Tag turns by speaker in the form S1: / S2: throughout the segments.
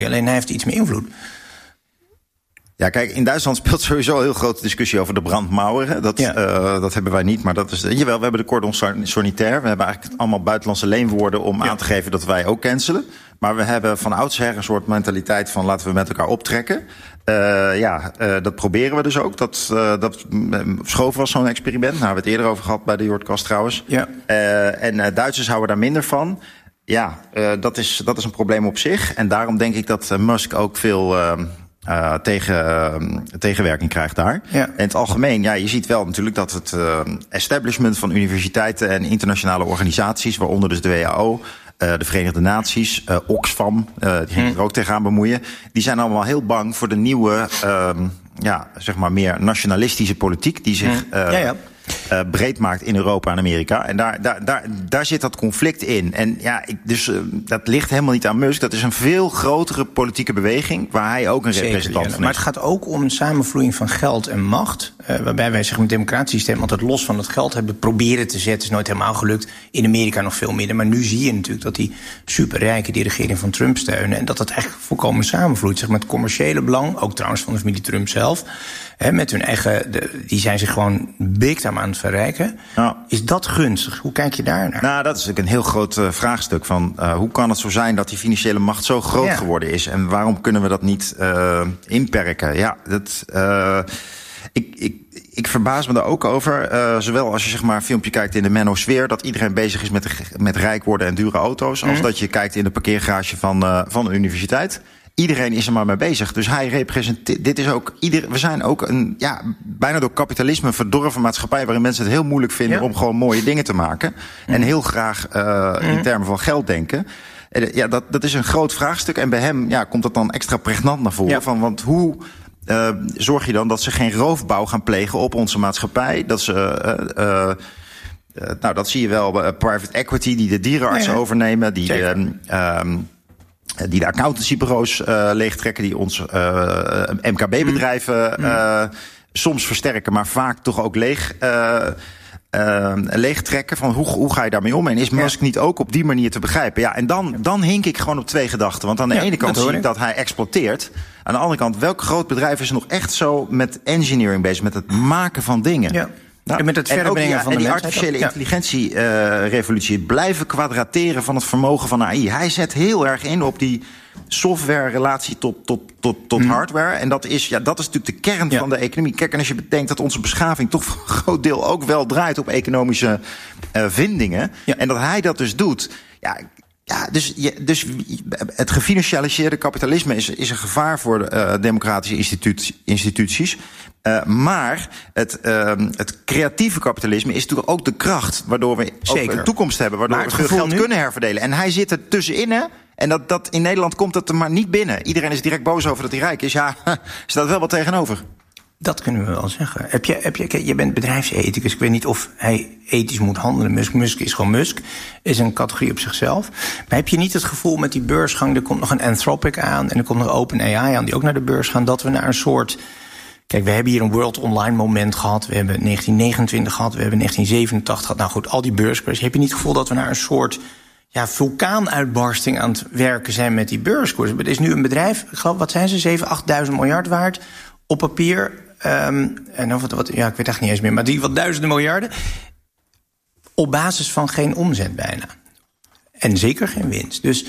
S1: Alleen hij heeft iets meer invloed.
S2: Ja, kijk, in Duitsland speelt sowieso een heel grote discussie over de brandmauer. Dat hebben wij niet, maar dat is... Jawel, we hebben de cordon sanitaire. We hebben eigenlijk allemaal buitenlandse leenwoorden om aan te geven dat wij ook cancelen. Maar we hebben van oudsher een soort mentaliteit van laten we met elkaar optrekken. Dat proberen we dus ook. Dat Schoven was zo'n experiment. Daar hebben we het eerder over gehad bij de Jordkast trouwens. Ja. En Duitsers houden daar minder van. Ja, dat is een probleem op zich. En daarom denk ik dat Musk ook veel... tegenwerking krijgt daar. Ja. In het algemeen, je ziet wel natuurlijk dat het establishment van universiteiten en internationale organisaties, waaronder dus de WHO, de Verenigde Naties, Oxfam, die ging er ook tegenaan bemoeien, die zijn allemaal heel bang voor de nieuwe, zeg maar meer nationalistische politiek die zich breed maakt in Europa en Amerika. En daar zit dat conflict in. En dat ligt helemaal niet aan Musk. Dat is een veel grotere politieke beweging waar hij ook een representant van is.
S1: Maar het gaat ook om een samenvloeiing van geld en macht. Waarbij wij zich met het democratisch systeem altijd los van het geld hebben proberen te zetten. Is nooit helemaal gelukt. In Amerika nog veel minder. Maar nu zie je natuurlijk dat die superrijken die regering van Trump steunen. En dat het eigenlijk volkomen samenvloeit. Zeg maar het commerciële belang, ook trouwens van de familie Trump zelf. Met hun eigen, die zijn zich gewoon big time aan het verrijken. Ja. Is dat gunstig? Hoe kijk je daar naar?
S2: Nou, dat is natuurlijk een heel groot vraagstuk. Van hoe kan het zo zijn dat die financiële macht zo groot geworden is? En waarom kunnen we dat niet inperken? Ja, ik verbaas me daar ook over. Zowel als je zeg maar een filmpje kijkt in de Menno-sfeer, dat iedereen bezig is met rijk worden en dure auto's, als dat je kijkt in de parkeergarage van een universiteit. Iedereen is er maar mee bezig. Dus hij representeert. Dit is ook. We zijn ook een bijna door kapitalisme verdorven maatschappij waarin mensen het heel moeilijk vinden om gewoon mooie dingen te maken. En heel graag in termen van geld denken. Dat is een groot vraagstuk. En bij hem komt dat dan extra pregnant naar voren. Want hoe zorg je dan dat ze geen roofbouw gaan plegen op onze maatschappij? Dat ze. Dat zie je wel. Private equity die de dierenartsen overnemen. Die de accountancybureaus leegtrekken, die ons MKB-bedrijven soms versterken, maar vaak toch ook leegtrekken. Van hoe ga je daarmee om? En is Musk niet ook op die manier te begrijpen? Ja, en dan hink ik gewoon op twee gedachten. Want aan de ene kant zie ik dat hij exploiteert. Aan de andere kant, welk groot bedrijf is er nog echt zo met engineering bezig, met het maken van dingen? Ja.
S1: En met het verder brengen van de
S2: die artificiële intelligentie-revolutie blijven kwadrateren van het vermogen van AI. Hij zet heel erg in op die software-relatie tot hardware. En dat is natuurlijk de kern van de economie. Kijk, en als je bedenkt dat onze beschaving toch voor een groot deel ook wel draait op economische vindingen. Ja. En dat hij dat dus doet. Dus het gefinancialiseerde kapitalisme is een gevaar voor democratische instituties. Maar het creatieve kapitalisme is natuurlijk ook de kracht waardoor we ook een toekomst hebben, waardoor we veel geld kunnen herverdelen. En hij zit er tussenin, hè? En dat in Nederland komt dat er maar niet binnen. Iedereen is direct boos over dat hij rijk is. Ja, staat wel wat tegenover.
S1: Dat kunnen we wel zeggen. Je bent bedrijfsethicus. Ik weet niet of hij ethisch moet handelen. Musk is gewoon Musk. Is een categorie op zichzelf. Maar heb je niet het gevoel met die beursgang, er komt nog een Anthropic aan en er komt nog OpenAI aan die ook naar de beurs gaan, dat we naar een soort. Kijk, we hebben hier een World Online moment gehad. We hebben 1929 gehad. We hebben 1987 gehad. Nou goed, al die beurscrash. Heb je niet het gevoel dat we naar een soort vulkaanuitbarsting aan het werken zijn met die beurskoers? Er is nu een bedrijf, ik geloof, wat zijn ze, 7.000, 8.000 miljard waard op papier. En ik weet eigenlijk niet eens meer, maar die wat duizenden miljarden. Op basis van geen omzet bijna. En zeker geen winst. Dus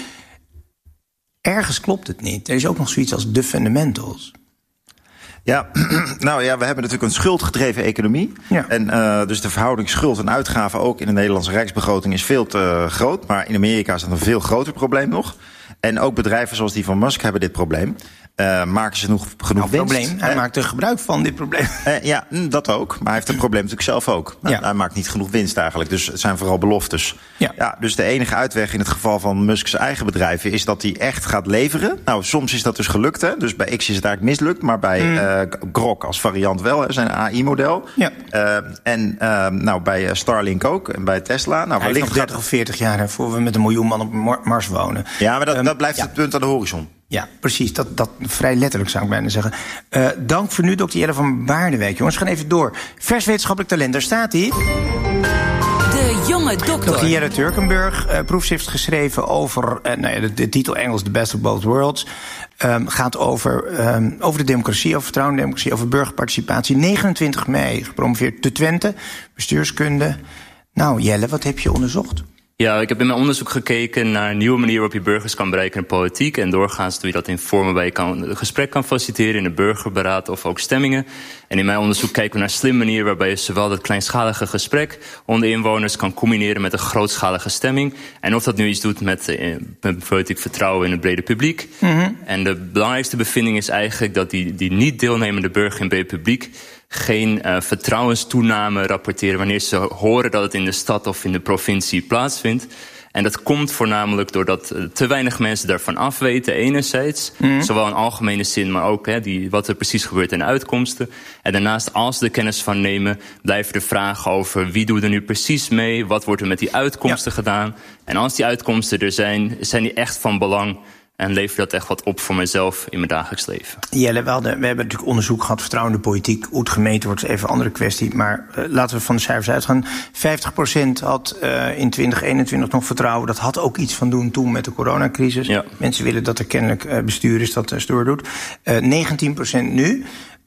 S1: ergens klopt het niet. Er is ook nog zoiets als de fundamentals.
S2: Ja, we hebben natuurlijk een schuldgedreven economie. Ja. En dus de verhouding schuld en uitgaven ook in de Nederlandse rijksbegroting is veel te groot. Maar in Amerika is dat een veel groter probleem nog. En ook bedrijven zoals die van Musk hebben dit probleem. Maken ze genoeg winst?
S1: Probleem. Hij maakt er gebruik van, dit probleem.
S2: Ja, dat ook. Maar hij heeft het probleem natuurlijk zelf ook. Hij maakt niet genoeg winst eigenlijk. Dus het zijn vooral beloftes. Ja, dus de enige uitweg in het geval van Musk's eigen bedrijven is dat hij echt gaat leveren. Nou, soms is dat dus gelukt. Hè? Dus bij X is het eigenlijk mislukt. Maar bij Grok als variant wel, zijn AI-model. Ja. Bij Starlink ook. En bij Tesla. Nou,
S1: hij heeft nog 30 of 40 jaar voor we met 1 miljoen man op Mars wonen.
S2: Ja, maar dat blijft het punt aan de horizon.
S1: Ja, precies. Dat vrij letterlijk zou ik bijna zeggen. Dank voor nu, Dr. Jelle van Baardenwijk. Jongens, we gaan even door. Vers wetenschappelijk talent, daar staat hij.
S3: De De jonge dokter.
S1: Dr. Jelle Turkenburg, proefschrift geschreven over de titel Engels The Best of Both Worlds. Gaat over de democratie, over vertrouwen in de democratie, over burgerparticipatie. 29 mei gepromoveerd te Twente, bestuurskunde. Nou Jelle, wat heb je onderzocht?
S4: Ja, ik heb in mijn onderzoek gekeken naar een nieuwe manier waarop je burgers kan bereiken in de politiek. En doorgaans doe je dat in vormen waar je een gesprek kan faciliteren in een burgerberaad of ook stemmingen. En in mijn onderzoek kijken we naar een slimme manier waarbij je zowel dat kleinschalige gesprek onder inwoners kan combineren met een grootschalige stemming. En of dat nu iets doet met politiek vertrouwen in het brede publiek. Mm-hmm. En de belangrijkste bevinding is eigenlijk dat die niet deelnemende burger in het brede publiek geen vertrouwenstoename rapporteren wanneer ze horen dat het in de stad of in de provincie plaatsvindt. En dat komt voornamelijk doordat te weinig mensen daarvan afweten, enerzijds. Zowel in algemene zin, maar ook wat er precies gebeurt in de uitkomsten. En daarnaast, als ze er kennis van nemen, blijven er vragen over wie doet er nu precies mee, wat wordt er met die uitkomsten gedaan. En als die uitkomsten er zijn die echt van belang. En levert dat echt wat op voor mezelf in mijn dagelijks leven.
S1: Jelle, we hebben natuurlijk onderzoek gehad, vertrouwen in de politiek. Hoe het gemeten wordt is even een andere kwestie. Maar laten we van de cijfers uitgaan. 50% had in 2021 nog vertrouwen. Dat had ook iets van doen toen met de coronacrisis. Ja. Mensen willen dat er kennelijk bestuur is dat stoer doet. 19% nu.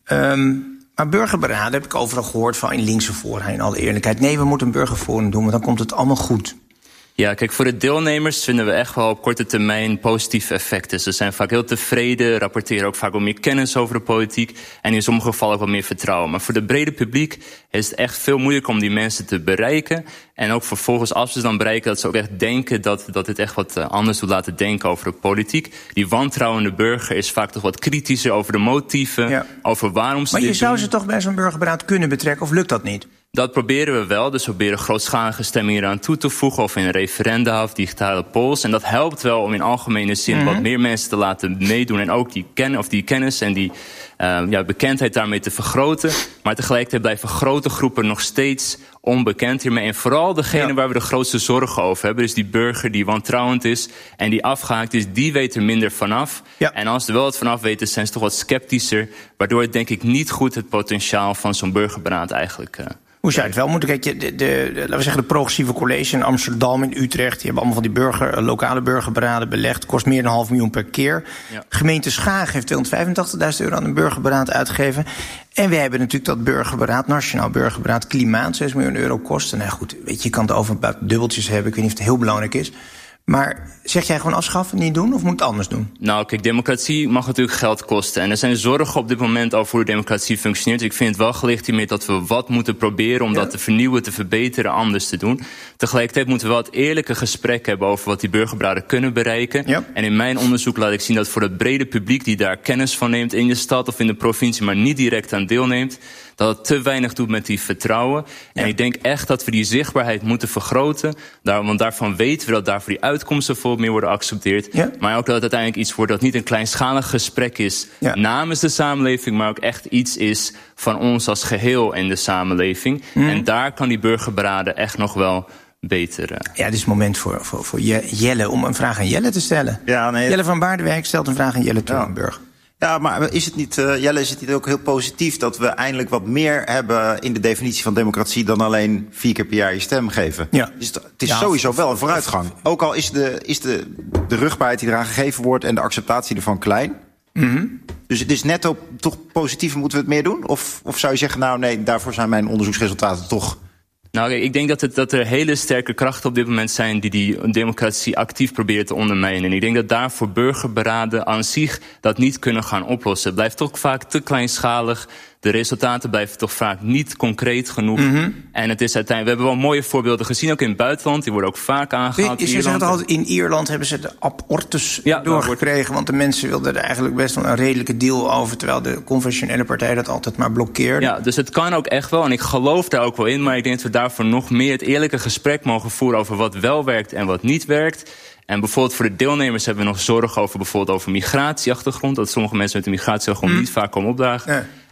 S1: Maar burgerberaden heb ik overal gehoord van in linkse fora, in alle eerlijkheid. Nee, we moeten een burgerforum doen, want dan komt het allemaal goed.
S4: Ja, kijk, voor de deelnemers vinden we echt wel op korte termijn positieve effecten. Ze zijn vaak heel tevreden, rapporteren ook vaak wat meer kennis over de politiek en in sommige gevallen ook wat meer vertrouwen. Maar voor het brede publiek is het echt veel moeilijker om die mensen te bereiken. En ook vervolgens, als ze dan bereiken, dat ze ook echt denken dat dit echt wat anders doet laten denken over de politiek. Die wantrouwende burger is vaak toch wat kritischer over de motieven, over waarom ze
S1: maar
S4: dit
S1: je zou
S4: doen.
S1: ze toch bij zo'n burgerberaad kunnen betrekken, of lukt dat niet?
S4: Dat proberen we wel, dus we proberen grootschalige stemmingen eraan toe te voegen, of in een referenda of digitale polls. En dat helpt wel om in algemene zin wat meer mensen te laten meedoen en ook die kennis en die bekendheid daarmee te vergroten. Maar tegelijkertijd blijven grote groepen nog steeds onbekend hiermee. En vooral degene waar we de grootste zorgen over hebben, dus die burger die wantrouwend is en die afgehaakt is, die weet er minder vanaf. Ja. En als ze er wel wat vanaf weten, zijn ze toch wat sceptischer, waardoor het denk ik niet goed het potentiaal van zo'n burgerberaad eigenlijk
S1: hoe zou het wel moeten? Kijk, laten we zeggen, de progressieve college in Amsterdam, in Utrecht, die hebben allemaal van die lokale burgerberaden belegd. Kost meer dan $500.000 per keer. Ja. Gemeente Schagen heeft €285.000 aan een burgerberaad uitgegeven. En we hebben natuurlijk dat burgerberaad, Nationaal Burgerberaad Klimaat, €6 miljoen kosten. Nou goed, weet je, je kan het over dubbeltjes hebben. Ik weet niet of het heel belangrijk is. Maar zeg jij gewoon afschaffen, niet doen, of moet het anders doen?
S4: Nou, kijk, democratie mag natuurlijk geld kosten. En er zijn zorgen op dit moment over hoe de democratie functioneert. Dus ik vind het wel gelegitimeerd dat we wat moeten proberen om dat te vernieuwen, te verbeteren, anders te doen. Tegelijkertijd moeten we wel het eerlijke gesprek hebben over wat die burgerberaden kunnen bereiken. Ja. En in mijn onderzoek laat ik zien dat voor het brede publiek die daar kennis van neemt in de stad of in de provincie, maar niet direct aan deelneemt, dat het te weinig doet met die vertrouwen. Ja. En ik denk echt dat we die zichtbaarheid moeten vergroten. Want daarvan weten we dat daarvoor die uitkomsten veel meer worden geaccepteerd. Ja. Maar ook dat het uiteindelijk iets wordt dat niet een kleinschalig gesprek is namens de samenleving, maar ook echt iets is van ons als geheel in de samenleving. En daar kan die burgerberaden echt nog wel beter.
S1: Ja, dit is het moment voor Jelle om een vraag aan Jelle te stellen. Ja, nee. Jelle van Baardenwijk stelt een vraag aan Jelle Turkenburg.
S2: Ja, maar is het niet, Jelle, is het niet ook heel positief dat we eindelijk wat meer hebben in de definitie van democratie dan alleen 4 keer per jaar je stem geven? Ja. Dus het is sowieso wel een vooruitgang. Ook al is de rugbaarheid die eraan gegeven wordt en de acceptatie ervan klein. Mm-hmm. Dus het is netto toch positief, moeten we het meer doen? Of zou je zeggen, nou nee, daarvoor zijn mijn onderzoeksresultaten toch...
S4: Nou, ik denk dat er hele sterke krachten op dit moment zijn die democratie actief proberen te ondermijnen. En ik denk dat daarvoor burgerberaden aan zich dat niet kunnen gaan oplossen. Het blijft toch vaak te kleinschalig. De resultaten blijven toch vaak niet concreet genoeg. Mm-hmm. En het is uiteindelijk, we hebben wel mooie voorbeelden gezien, ook in het buitenland. Die worden ook vaak aangehaald.
S1: In Ierland hebben ze de abortus doorgekregen. Want de mensen wilden er eigenlijk best wel een redelijke deal over, terwijl de conventionele partij dat altijd maar blokkeerde.
S4: Ja, dus het kan ook echt wel. En ik geloof daar ook wel in. Maar ik denk dat we daarvoor nog meer het eerlijke gesprek mogen voeren over wat wel werkt en wat niet werkt. En bijvoorbeeld voor de deelnemers hebben we nog zorgen over bijvoorbeeld over migratieachtergrond. Dat sommige mensen met een migratieachtergrond niet vaak komen opdagen. Ja.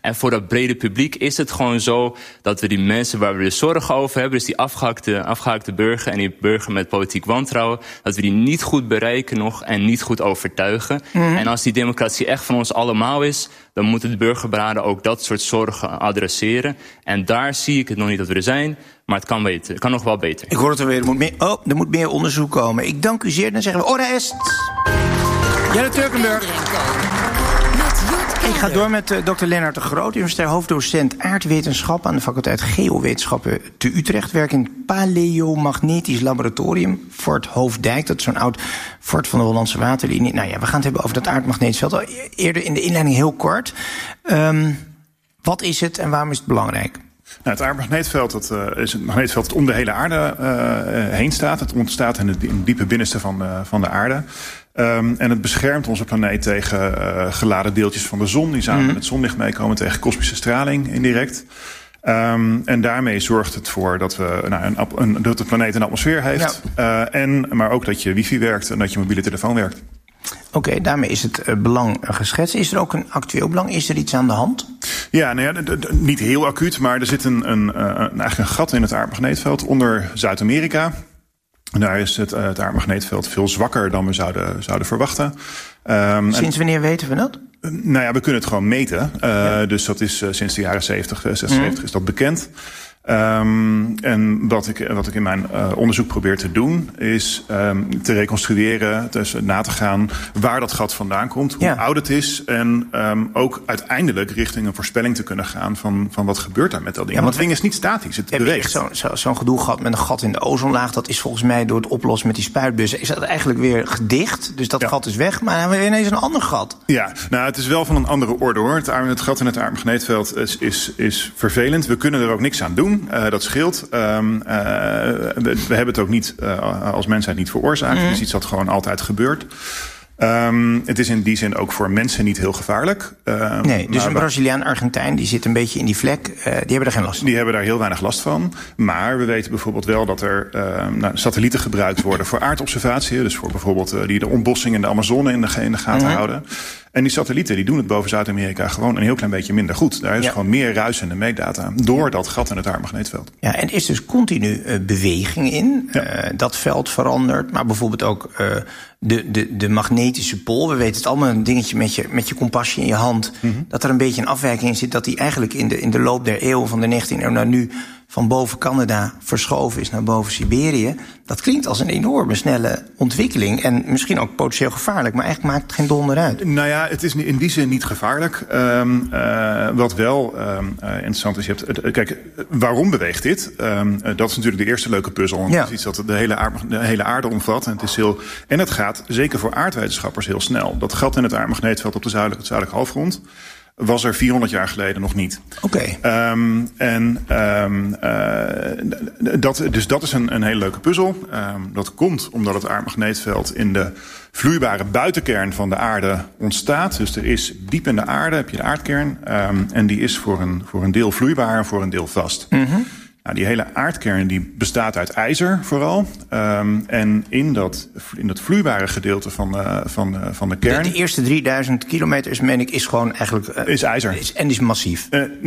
S4: En voor dat brede publiek is het gewoon zo dat we die mensen waar we de zorgen over hebben, dus die afgehaakte burger en die burger met politiek wantrouwen, dat we die niet goed bereiken nog en niet goed overtuigen. En als die democratie echt van ons allemaal is, dan moeten de burgerberaden ook dat soort zorgen adresseren. En daar zie ik het nog niet dat we er zijn, maar het kan beter. Het kan nog wel beter.
S1: Ik hoor het alweer. Er moet meer onderzoek komen. Ik dank u zeer. Dan zeggen we ora est. Jelle Turkenburg. Ik ga door met Dr. Lennart de Groot, universitair hoofddocent aardwetenschap aan de faculteit Geowetenschappen te Utrecht. Werkt in het Paleomagnetisch Laboratorium, Fort Hoofdijk. Dat is zo'n oud fort van de Hollandse Waterlinie. Nou ja, we gaan het hebben over dat aardmagnetisch veld. Eerder in de inleiding heel kort. Wat is het en waarom is het belangrijk?
S3: Nou, het aardmagneetveld is het magneetveld dat om de hele aarde heen staat. Het ontstaat in het diepe binnenste van de aarde. En het beschermt onze planeet tegen geladen deeltjes van de zon, die samen met het zonlicht meekomen, tegen kosmische straling indirect. En daarmee zorgt het voor dat dat de planeet een atmosfeer heeft. Ja. Maar ook dat je wifi werkt en dat je mobiele telefoon werkt.
S1: Oké, daarmee is het belang geschetst. Is er ook een actueel belang? Is er iets aan de hand?
S3: Ja, niet heel acuut, maar er zit eigenlijk een gat in het aardmagneetveld onder Zuid-Amerika. Daar is het aardmagneetveld veel zwakker dan we zouden verwachten.
S1: Sinds wanneer weten we dat?
S3: Nou ja, we kunnen het gewoon meten. Dus dat is sinds de jaren 76 is dat bekend. En wat ik in mijn onderzoek probeer te doen, is te reconstrueren, dus na te gaan waar dat gat vandaan komt, hoe oud het is, en ook uiteindelijk richting een voorspelling te kunnen gaan van wat gebeurt daar met dat ding. Want het ding is niet statisch, het beweegt.
S1: Zo'n gedoe gehad met een gat in de ozonlaag, dat is volgens mij door het oplossen met die spuitbussen, is dat eigenlijk weer gedicht, dus dat gat is weg, maar dan hebben we ineens een ander gat.
S3: Ja, nou het is wel van een andere orde hoor. Het gat in het aardmagneetveld is vervelend, we kunnen er ook niks aan doen. Dat scheelt. We hebben het ook niet als mensheid niet veroorzaakt. Het is iets dat gewoon altijd gebeurt. Het is in die zin ook voor mensen niet heel gevaarlijk.
S1: Nee, dus een Braziliaan, Argentijn, die zit een beetje in die vlek. Die hebben er geen last van.
S3: Die hebben daar heel weinig last van. Maar we weten bijvoorbeeld wel dat er satellieten gebruikt worden voor aardobservatie. Dus voor bijvoorbeeld die de ontbossing in de Amazone in de gaten houden. En die satellieten die doen het boven Zuid-Amerika gewoon een heel klein beetje minder goed. Daar is gewoon meer ruis in de meetdata door dat gat in het aardmagneetveld.
S1: Ja, en er is dus continu beweging in. Ja. Dat veld verandert, maar bijvoorbeeld ook de magnetische pool. We weten het allemaal, een dingetje met je kompasje in je hand. Dat er een beetje een afwijking in zit, dat die eigenlijk in de loop der eeuwen van de 19e eeuw naar nu van boven Canada verschoven is naar boven Siberië. Dat klinkt als een enorme snelle ontwikkeling. En misschien ook potentieel gevaarlijk, maar eigenlijk maakt het geen donder uit.
S3: Nou ja, het is in die zin niet gevaarlijk. Wat wel interessant is, kijk, waarom beweegt dit? Dat is natuurlijk de eerste leuke puzzel. Dat is iets dat de hele aarde omvat. En het gaat, zeker voor aardwetenschappers, heel snel. Dat gat in het aardmagneetveld op het zuidelijke halfrond was er 400 jaar geleden nog niet.
S1: Oké.
S3: Dus dat is een hele leuke puzzel. Dat komt omdat het aardmagneetveld in de vloeibare buitenkern van de aarde ontstaat. Dus er is diep in de aarde, heb je de aardkern. En die is voor een deel vloeibaar en voor een deel vast. Nou, die hele aardkern die bestaat uit ijzer vooral. En in dat vloeibare gedeelte van de kern.
S1: De eerste 3000 kilometer is gewoon eigenlijk
S3: is ijzer.
S1: En is massief.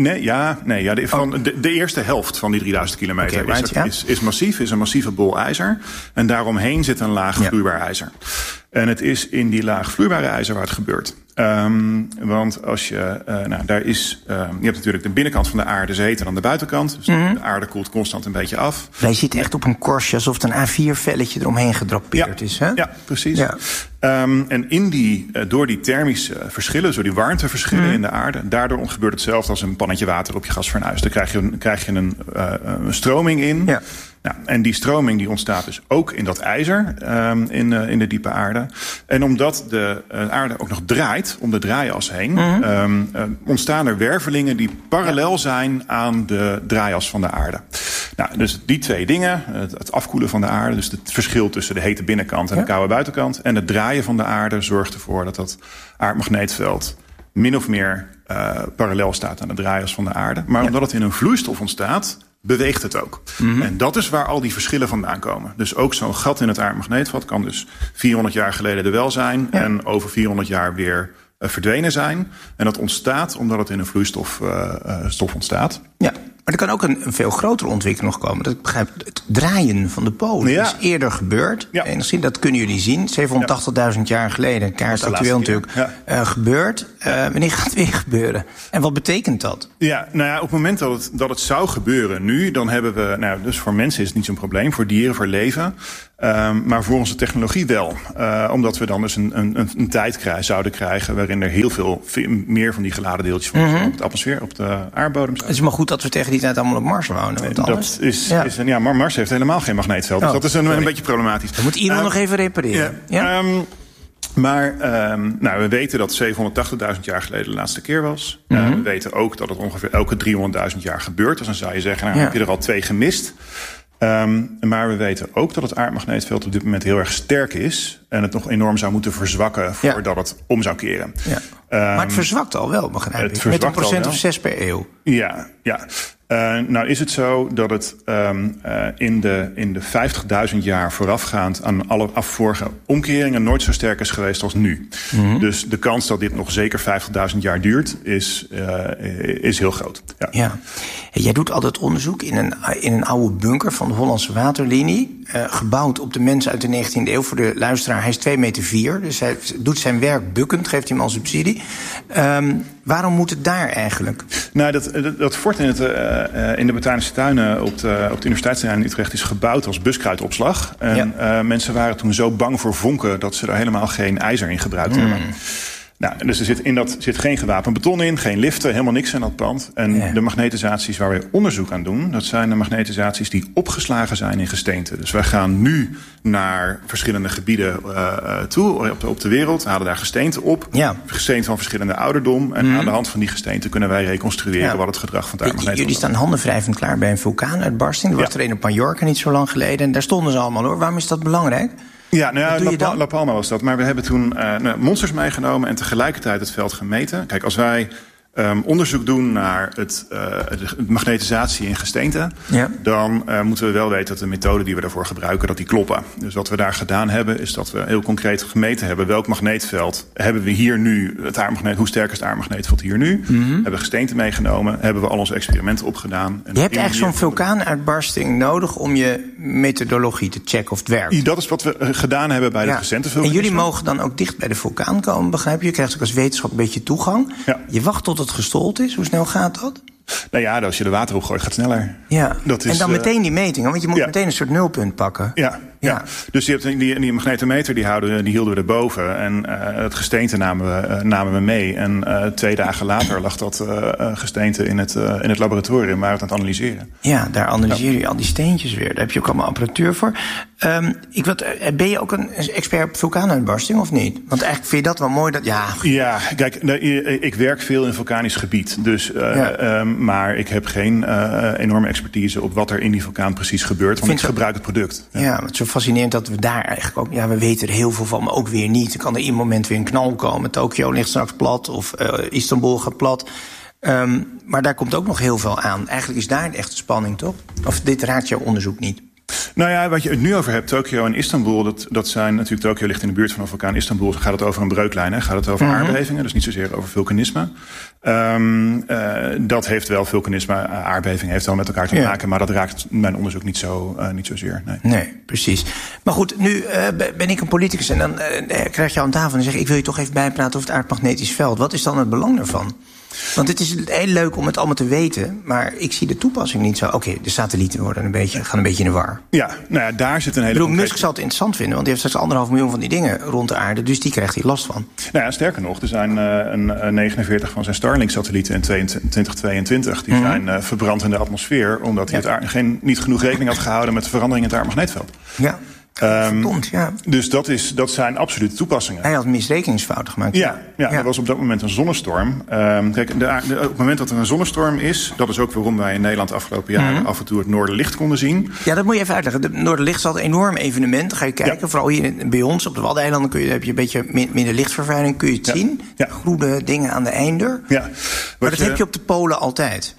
S3: De eerste helft van die 3000 kilometer is massief, is een massieve bol ijzer. En daaromheen zit een laag vloeibaar ijzer. En het is in die laag vloeibare ijzer waar het gebeurt. Want als je, je hebt natuurlijk de binnenkant van de aarde is heter dan de buitenkant. Dus de aarde koelt constant een beetje af.
S1: Wij zitten echt op een korstje alsof het een A4-velletje eromheen gedrapeerd is. Hè?
S3: Ja, precies. Ja. En door die thermische verschillen, door die warmteverschillen in de aarde, daardoor gebeurt hetzelfde als een pannetje water op je gasfornuis. Dan krijg je een stroming in. Ja. Nou, en die stroming die ontstaat dus ook in dat ijzer in de diepe aarde. En omdat de aarde ook nog draait om de draaias heen, ontstaan er wervelingen die parallel zijn aan de draaias van de aarde. Nou, dus die twee dingen, het afkoelen van de aarde, dus het verschil tussen de hete binnenkant en de koude buitenkant, en het draaien van de aarde zorgt ervoor dat aardmagneetveld min of meer parallel staat aan de draaias van de aarde. Maar omdat het in een vloeistof ontstaat, beweegt het ook. En dat is waar al die verschillen vandaan komen. Dus ook zo'n gat in het aardmagneetveld kan dus 400 jaar geleden er wel zijn en over 400 jaar weer verdwenen zijn. En dat ontstaat omdat het in een vloeistof stof ontstaat.
S1: Ja, maar er kan ook een veel grotere ontwikkeling nog komen. Dat ik begrijp, het draaien van de polen is eerder gebeurd.
S3: Ja.
S1: En dat kunnen jullie zien. 780.000 jaar geleden, actueel natuurlijk, gebeurd. Wanneer gaat het weer gebeuren? En wat betekent dat?
S3: Ja, nou ja, op het moment dat het zou gebeuren nu, dan hebben we, dus voor mensen is het niet zo'n probleem, voor dieren, voor leven. Maar voor onze technologie wel. Omdat we dan dus een tijd zouden krijgen waarin er heel veel meer van die geladen deeltjes van op de atmosfeer, op de aardbodem zijn.
S1: Het is maar goed dat we tegen die tijd allemaal op Mars wonen. Want anders...
S3: Maar Mars heeft helemaal geen magneetveld. Dus dat is een beetje problematisch.
S1: Dan moet iemand nog even repareren.
S3: We weten dat 780.000 jaar geleden de laatste keer was. We weten ook dat het ongeveer elke 300.000 jaar gebeurt. Dus dan zou je zeggen, heb je er al 2 gemist. Maar we weten ook dat het aardmagneetveld op dit moment heel erg sterk is. En het nog enorm zou moeten verzwakken voordat het om zou keren.
S1: Ja. Maar het verzwakt al wel, begrijp ik. Met een procent of 6 per eeuw.
S3: Ja. Nou is het zo dat het in de 50.000 jaar voorafgaand aan alle vorige omkeringen nooit zo sterk is geweest als nu. Dus de kans dat dit nog zeker 50.000 jaar duurt is heel groot. Ja.
S1: Jij doet altijd onderzoek in een oude bunker van de Hollandse Waterlinie. Gebouwd op de mensen uit de 19e eeuw. Voor de luisteraar, hij is 2,4 meter. Dus hij doet zijn werk bukkend, geeft hem al subsidie. Waarom moet het daar eigenlijk?
S3: Nou, dat fort in de botanische tuinen op de universiteitsterrein in Utrecht is gebouwd als buskruidopslag. En mensen waren toen zo bang voor vonken dat ze daar helemaal geen ijzer in gebruikt hebben. Nou, dus er zit geen gewapend beton in, geen liften, helemaal niks in dat pand. En de magnetisaties waar wij onderzoek aan doen, dat zijn de magnetisaties die opgeslagen zijn in gesteente. Dus wij gaan nu naar verschillende gebieden toe op de wereld, halen daar gesteente op. Gesteente van verschillende ouderdom. En aan de hand van die gesteente kunnen wij reconstrueren wat het gedrag van het aardmagneetveld is.
S1: Jullie staan handenwrijvend klaar bij een vulkaanuitbarsting. Er was er een op Mallorca niet zo lang geleden. En daar stonden ze allemaal hoor. Waarom is dat belangrijk?
S3: Ja, La Palma was dat. Maar we hebben toen monsters meegenomen en tegelijkertijd het veld gemeten. Kijk, als wij onderzoek doen naar het magnetisatie in gesteente, dan moeten we wel weten dat de methoden die we daarvoor gebruiken, dat die kloppen. Dus wat we daar gedaan hebben, is dat we heel concreet gemeten hebben welk magneetveld hebben we hier nu, hoe sterk is het aardmagneetveld hier nu? Hebben we gesteente meegenomen, hebben we al onze experimenten opgedaan.
S1: Je hebt echt zo'n vulkaanuitbarsting nodig om je methodologie te checken of het werkt.
S3: Dat is wat we gedaan hebben bij de recente vulkanisme.
S1: En jullie mogen dan ook dicht bij de vulkaan komen, begrijp je? Je krijgt ook als wetenschap een beetje toegang. Je wacht tot het gestold is. Hoe snel gaat dat?
S3: Nou ja, als je de water opgooit, gaat het sneller.
S1: Ja. En dan meteen die metingen, want je moet meteen een soort nulpunt pakken.
S3: Ja. Dus je hebt die magnetometer, die hielden we erboven. En het gesteente namen we mee. En 2 dagen later lag dat gesteente in het laboratorium waar we het aan het analyseren. Ja, daar analyseer je al die steentjes weer. Daar heb je ook allemaal apparatuur voor. Ben je ook een expert op vulkaanuitbarsting of niet? Want eigenlijk vind je dat wel mooi. Ja, kijk, ik werk veel in vulkanisch gebied. Dus, maar ik heb geen enorme expertise op wat er in die vulkaan precies gebeurt. Want ik gebruik het product.
S1: Ja, het is zo fascinerend dat we daar eigenlijk ook... Ja, we weten er heel veel van, maar ook weer niet. Er kan er in een moment weer een knal komen. Tokio ligt straks plat of Istanbul gaat plat. Maar daar komt ook nog heel veel aan. Eigenlijk is daar de echte spanning, toch? Of dit raakt jouw onderzoek niet?
S3: Nou ja, wat je het nu over hebt, Tokio en Istanbul, dat zijn natuurlijk, Tokio ligt in de buurt van een vulkaan. Istanbul gaat het over een breuklijn, hè? Gaat het over aardbevingen, dus niet zozeer over vulkanisme. Dat heeft wel vulkanisme, aardbeving heeft wel met elkaar te maken, maar dat raakt mijn onderzoek niet zozeer.
S1: Nee, precies. Maar goed, nu ben ik een politicus en dan krijg je aan tafel en zeg ik wil je toch even bijpraten over het aardmagnetisch veld. Wat is dan het belang daarvan? Want het is heel leuk om het allemaal te weten, maar ik zie de toepassing niet zo. Oké, de satellieten gaan een beetje in de war.
S3: Ja, nou ja, daar zit een hele...
S1: Musk zal het interessant vinden, want die heeft straks 1,5 miljoen van die dingen rond de aarde, dus die krijgt hier last van.
S3: Nou ja, sterker nog, er zijn 49 van zijn Starlink-satellieten in 2022. Die zijn verbrand in de atmosfeer, omdat hij niet genoeg rekening had gehouden met de verandering in het aardmagneetveld. Ja.
S1: Verdomd,
S3: Dus dat zijn absolute toepassingen.
S1: Hij had misrekeningsfouten gemaakt.
S3: Ja, er was op dat moment een zonnestorm. Kijk, op het moment dat er een zonnestorm is, dat is ook waarom wij in Nederland de afgelopen jaren af en toe het Noorderlicht konden zien. Ja,
S1: dat moet je even uitleggen. Het Noorderlicht is altijd een enorm evenement. Dan ga je kijken, vooral hier bij ons op de Waddeneilanden heb je een beetje minder lichtvervuiling, kun je het zien. Groene dingen aan de eindeur. Ja. Maar dat heb je op de polen altijd.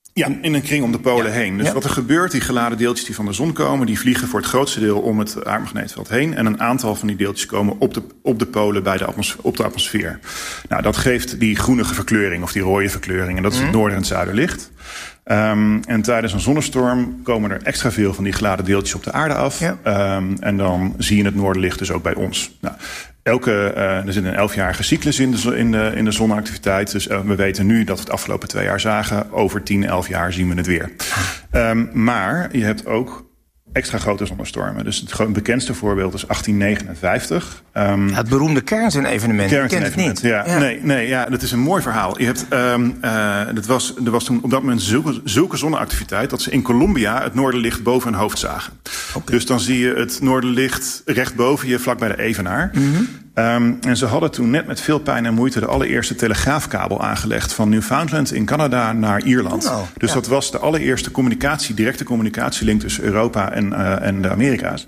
S3: Ja, in een kring om de polen heen. Dus wat er gebeurt, die geladen deeltjes die van de zon komen, die vliegen voor het grootste deel om het aardmagneetveld heen. En een aantal van die deeltjes komen op de polen op de atmosfeer. Nou, dat geeft die groenige verkleuring of die rode verkleuring. En dat is het noorden- en zuiderlicht. En tijdens een zonnestorm komen er extra veel van die geladen deeltjes op de aarde af. Ja. En dan zie je het noorderlicht dus ook bij ons. Nou, er zit een 11-jarige cyclus in de zonneactiviteit. Dus we weten nu dat we het afgelopen 2 jaar zagen. Over 10, 11 jaar zien we het weer. Maar je hebt ook extra grote zonnestormen. Dus het bekendste voorbeeld is 1859.
S1: Het beroemde Carrington-evenement. Ik ken het niet.
S3: Ja. Nee, dat is een mooi verhaal. Je hebt, er was toen op dat moment zulke zonneactiviteit dat ze in Colombia het noorderlicht boven hun hoofd zagen. Okay. Dus dan zie je het noorderlicht recht boven je, vlak bij de evenaar. En ze hadden toen net met veel pijn en moeite de allereerste telegraafkabel aangelegd van Newfoundland in Canada naar Ierland. Dus dat was de allereerste directe communicatielink tussen Europa en de Amerika's.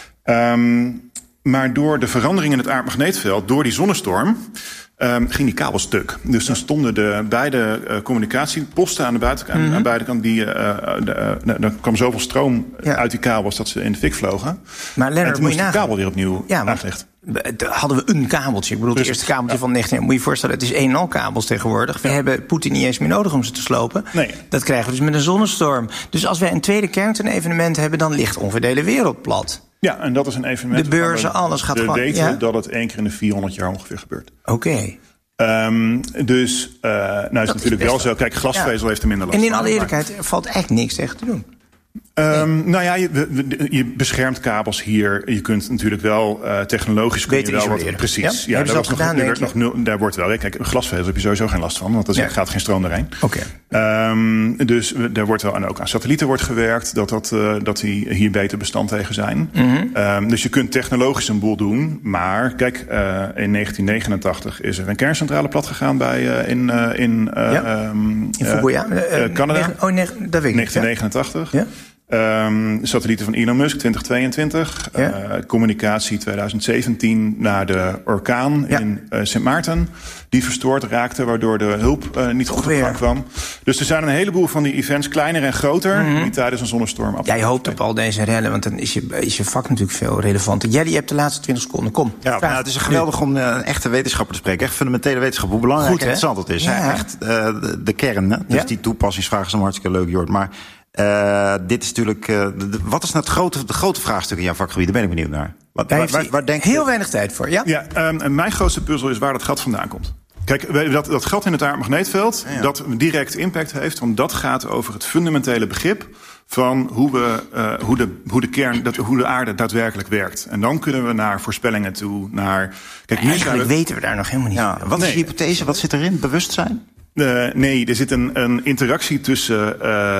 S3: Maar door de verandering in het aardmagneetveld, door die zonnestorm, ging die kabel stuk. Dus dan stonden de beide communicatieposten aan de buitenkant. Aan beide kanten, er kwam zoveel stroom uit die kabels dat ze in de fik vlogen.
S1: Maar Lennart,
S3: en toen moest die kabel weer opnieuw aangelegd.
S1: Hadden we een kabeltje. Ik bedoel, het eerste kabeltje van 19... Moet je je voorstellen, het is 1 en al kabels tegenwoordig. We hebben Poetin niet eens meer nodig om ze te slopen. Nee. Dat krijgen we dus met een zonnestorm. Dus als wij een tweede Carrington-evenement hebben, dan ligt ongeveer de hele wereld plat.
S3: Ja, en dat is een evenement.
S1: De beurzen, alles gaat gewoon.
S3: We weten dat het 1 keer in de 400 jaar ongeveer gebeurt.
S1: Oké.
S3: Dus is het natuurlijk wel zo. Kijk, glasvezel heeft er minder last
S1: van.
S3: En
S1: in alle eerlijkheid, er valt eigenlijk niks tegen te doen.
S3: Je beschermt kabels hier. Je kunt natuurlijk wel technologisch kun je wel wat. Precies. Ja, daar, daar wordt wel. Kijk, glasvezel heb je sowieso geen last van, want er gaat geen stroom doorheen. Dus daar wordt wel, en ook aan satellieten wordt gewerkt, dat die hier beter bestand tegen zijn. Dus je kunt technologisch een boel doen. Maar kijk, in 1989 is er een kerncentrale plat gegaan in
S1: Fukuoka,
S3: Canada.
S1: Dat weet ik
S3: 1989. Ja. Satellieten van Elon Musk 2022. Communicatie 2017 naar de orkaan in Sint Maarten. Die verstoord raakte, waardoor de hulp niet goed op gang kwam. Dus er zijn een heleboel van die events, kleiner en groter, die tijdens een zonnestorm
S1: Jij hoopt op al deze rellen, want dan is je vak natuurlijk veel relevanter. Jij hebt de laatste 20 seconden. Kom.
S2: Ja, het is geweldig om een echte wetenschapper te spreken. Echt fundamentele wetenschap. Hoe belangrijk en interessant het is. Ja. Echt de kern. Hè? Dus die toepassingsvragen zijn hartstikke leuk, Jort. Maar dit is natuurlijk. Wat is nou de grote vraagstuk in jouw vakgebied? Daar ben ik benieuwd naar. Waar denk je?
S1: Heel weinig tijd voor.
S3: En mijn grootste puzzel is waar dat gat vandaan komt. Kijk, dat gat in het aardmagneetveld, dat direct impact heeft, want dat gaat over het fundamentele begrip van hoe de aarde daadwerkelijk werkt. En dan kunnen we naar voorspellingen toe,
S1: eigenlijk weten we daar nog helemaal niet.
S2: Ja, wat is de hypothese? Wat zit erin? Bewustzijn?
S3: Nee, er zit een interactie tussen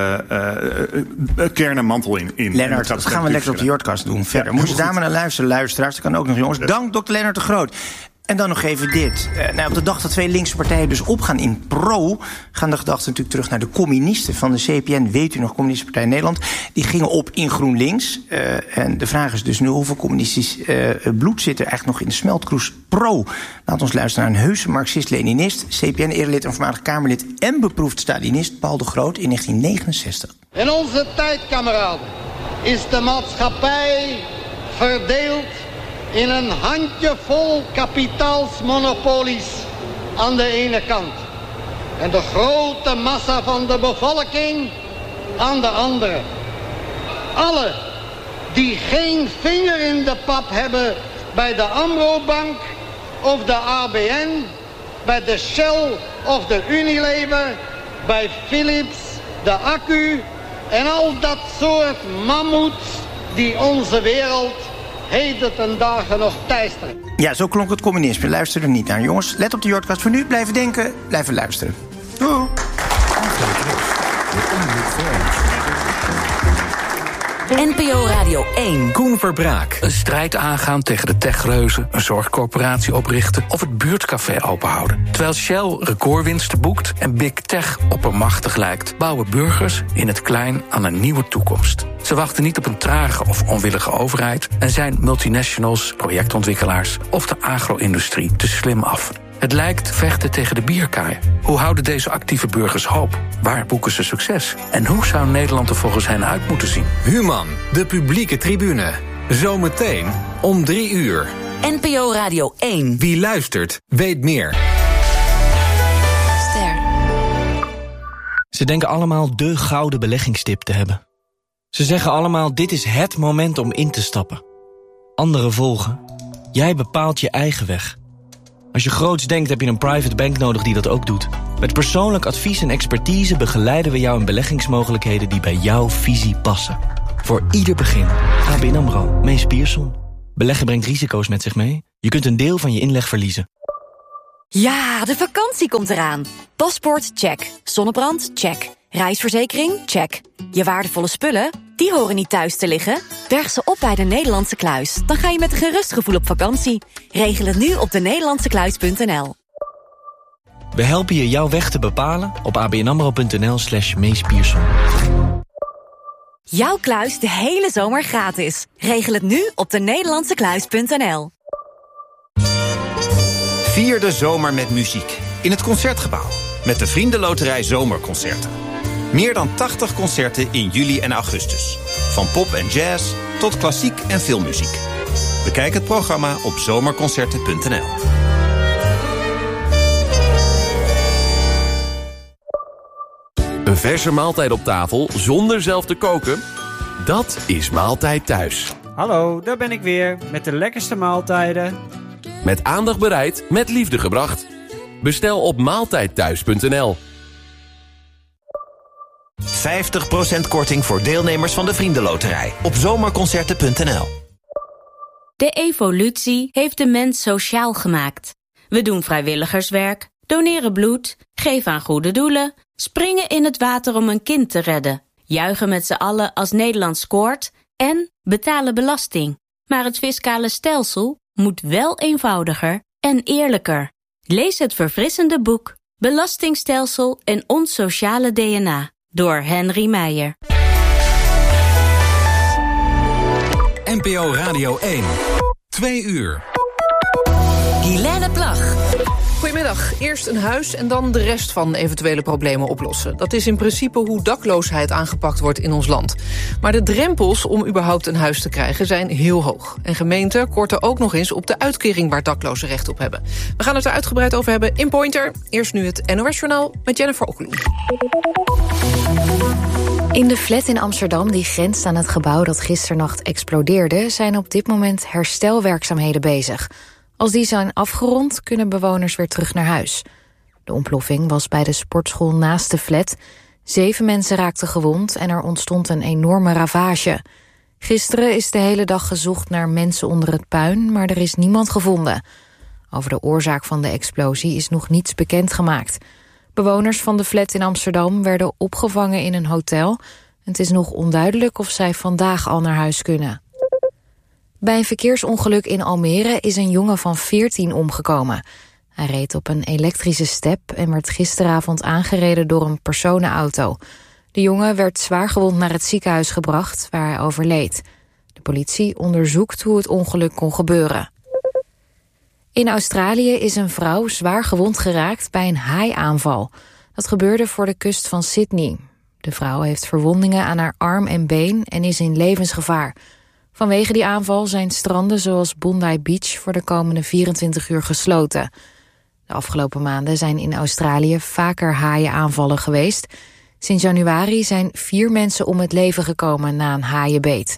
S3: kern en mantel in.
S1: Lennart, dat gaan we lekker op de Jordkast doen. Verder. Moet je daar maar naar luisteraars. Dat kan ook nog, jongens. Dank, Dr. Lennart de Groot. En dan nog even dit. Op de dag dat 2 linkse partijen dus opgaan in pro, gaan de gedachten natuurlijk terug naar de communisten van de CPN. Weet u nog, Communistische Partij Nederland? Die gingen op in GroenLinks. En de vraag is dus nu, hoeveel communistisch bloed zit er eigenlijk nog in de smeltkroes pro? Laat ons luisteren naar een heuse Marxist-Leninist, CPN-eerlid en voormalig Kamerlid en beproefd Stalinist Paul de Groot in 1969.
S5: In onze tijd, kameraden, is de maatschappij verdeeld in een handjevol kapitaalsmonopolies aan de ene kant en de grote massa van de bevolking aan de andere. Alle die geen vinger in de pap hebben bij de Amro-bank of de ABN, bij de Shell of de Unilever, bij Philips, de Accu en al dat soort mammoets die onze wereld heden ten dagen nog teisteren.
S1: Ja, zo klonk het communisme. Luister er niet naar, jongens. Let op de Jordkast. Voor nu blijven denken, blijven luisteren. Doei.
S6: NPO Radio 1.
S7: Koen Verbraak. Een strijd aangaan tegen de techreuzen, een zorgcorporatie oprichten of het buurtcafé openhouden. Terwijl Shell recordwinsten boekt en Big Tech oppermachtig lijkt, bouwen burgers in het klein aan een nieuwe toekomst. Ze wachten niet op een trage of onwillige overheid en zijn multinationals, projectontwikkelaars of de agro-industrie te slim af. Het lijkt vechten tegen de bierkaai. Hoe houden deze actieve burgers hoop? Waar boeken ze succes? En hoe zou Nederland er volgens hen uit moeten zien?
S8: Human, de publieke tribune. Zometeen om 3:00.
S6: NPO Radio 1.
S8: Wie luistert, weet meer.
S9: Ze denken allemaal de gouden beleggingstip te hebben. Ze zeggen allemaal, dit is het moment om in te stappen. Anderen volgen. Jij bepaalt je eigen weg. Als je groots denkt, heb je een private bank nodig die dat ook doet. Met persoonlijk advies en expertise begeleiden we jou in beleggingsmogelijkheden die bij jouw visie passen. Voor ieder begin. ABN AMRO, Mees Pierson. Beleggen brengt risico's met zich mee. Je kunt een deel van je inleg verliezen.
S10: Ja, de vakantie komt eraan. Paspoort, check. Zonnebrand, check. Reisverzekering, check. Je waardevolle spullen, die horen niet thuis te liggen. Berg ze op bij de Nederlandse Kluis. Dan ga je met een gerust gevoel op vakantie. Regel het nu op denederlandsekluis.nl.
S9: We helpen je jouw weg te bepalen op abnamro.nl/Mees Pierson.
S10: Jouw kluis de hele zomer gratis. Regel het nu op denederlandsekluis.nl.
S11: Vier de zomer met muziek in het Concertgebouw met de Vriendenloterij Zomerconcerten. Meer dan 80 concerten in juli en augustus. Van pop en jazz tot klassiek en filmmuziek. Bekijk het programma op zomerconcerten.nl.
S12: Een verse maaltijd op tafel zonder zelf te koken? Dat is Maaltijd Thuis.
S13: Hallo, daar ben ik weer met de lekkerste maaltijden.
S12: Met aandacht bereid, met liefde gebracht. Bestel op maaltijdthuis.nl.
S11: 50% korting voor deelnemers van de Vriendenloterij op zomerconcerten.nl.
S14: De evolutie heeft de mens sociaal gemaakt. We doen vrijwilligerswerk, doneren bloed, geven aan goede doelen, springen in het water om een kind te redden, juichen met z'n allen als Nederland scoort en betalen belasting. Maar het fiscale stelsel moet wel eenvoudiger en eerlijker. Lees het verfrissende boek Belastingstelsel en ons sociale DNA door Henry Meijer.
S8: NPO Radio 1. 2:00.
S6: Guilaine Plag.
S15: Goedemiddag. Eerst een huis en dan de rest van eventuele problemen oplossen. Dat is in principe hoe dakloosheid aangepakt wordt in ons land. Maar de drempels om überhaupt een huis te krijgen zijn heel hoog. En gemeenten korten ook nog eens op de uitkering waar daklozen recht op hebben. We gaan het er uitgebreid over hebben in Pointer. Eerst nu het NOS-journaal met Jennifer Okkeloen.
S16: In de flat in Amsterdam, die grenst aan het gebouw dat gisternacht explodeerde, zijn op dit moment herstelwerkzaamheden bezig. Als die zijn afgerond, kunnen bewoners weer terug naar huis. De ontploffing was bij de sportschool naast de flat. 7 mensen raakten gewond en er ontstond een enorme ravage. Gisteren is de hele dag gezocht naar mensen onder het puin, maar er is niemand gevonden. Over de oorzaak van de explosie is nog niets bekendgemaakt. Bewoners van de flat in Amsterdam werden opgevangen in een hotel. Het is nog onduidelijk of zij vandaag al naar huis kunnen. Bij een verkeersongeluk in Almere is een jongen van 14 omgekomen. Hij reed op een elektrische step en werd gisteravond aangereden door een personenauto. De jongen werd zwaargewond naar het ziekenhuis gebracht, waar hij overleed. De politie onderzoekt hoe het ongeluk kon gebeuren. In Australië is een vrouw zwaar gewond geraakt bij een haaiaanval. Dat gebeurde voor de kust van Sydney. De vrouw heeft verwondingen aan haar arm en been en is in levensgevaar. Vanwege die aanval zijn stranden zoals Bondi Beach voor de komende 24 uur gesloten. De afgelopen maanden zijn in Australië vaker haaienaanvallen geweest. Sinds januari zijn 4 mensen om het leven gekomen na een haaienbeet.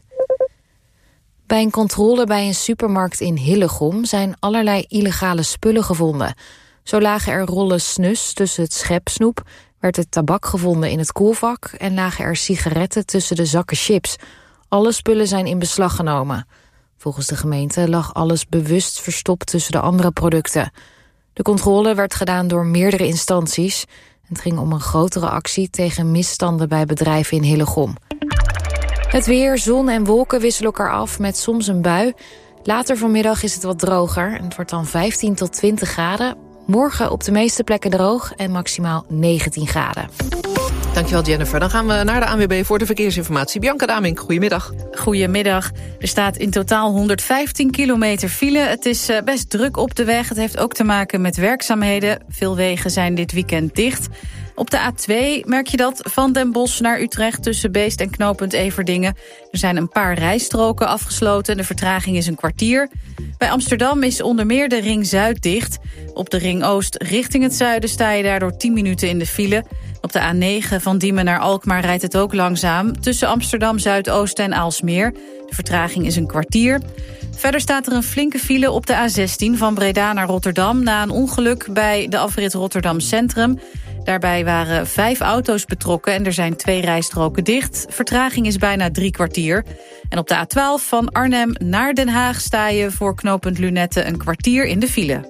S16: Bij een controle bij een supermarkt in Hillegom zijn allerlei illegale spullen gevonden. Zo lagen er rollen snus tussen het schepsnoep, werd er tabak gevonden in het koelvak en lagen er sigaretten tussen de zakken chips. Alle spullen zijn in beslag genomen. Volgens de gemeente lag alles bewust verstopt tussen de andere producten. De controle werd gedaan door meerdere instanties. Het ging om een grotere actie tegen misstanden bij bedrijven in Hillegom. Het weer, zon en wolken wisselen elkaar af met soms een bui. Later vanmiddag is het wat droger en het wordt dan 15 tot 20 graden. Morgen op de meeste plekken droog en maximaal 19 graden.
S15: Dankjewel, Jennifer. Dan gaan we naar de ANWB voor de verkeersinformatie. Bianca Damink, goedemiddag.
S17: Goedemiddag. Er staat in totaal 115 kilometer file. Het is best druk op de weg. Het heeft ook te maken met werkzaamheden. Veel wegen zijn dit weekend dicht. Op de A2 merk je dat van Den Bosch naar Utrecht tussen Beest en knooppunt Everdingen. Er zijn een paar rijstroken afgesloten. De vertraging is een kwartier. Bij Amsterdam is onder meer de Ring Zuid dicht. Op de Ring Oost richting het zuiden sta je daardoor 10 minuten in de file. Op de A9 van Diemen naar Alkmaar rijdt het ook langzaam. Tussen Amsterdam Zuidoost en Aalsmeer. De vertraging is een kwartier. Verder staat er een flinke file op de A16 van Breda naar Rotterdam na een ongeluk bij de afrit Rotterdam Centrum. Daarbij waren 5 auto's betrokken en er zijn 2 rijstroken dicht. Vertraging is bijna 3 kwartier. En op de A12 van Arnhem naar Den Haag sta je voor knooppunt Lunette een kwartier in de file.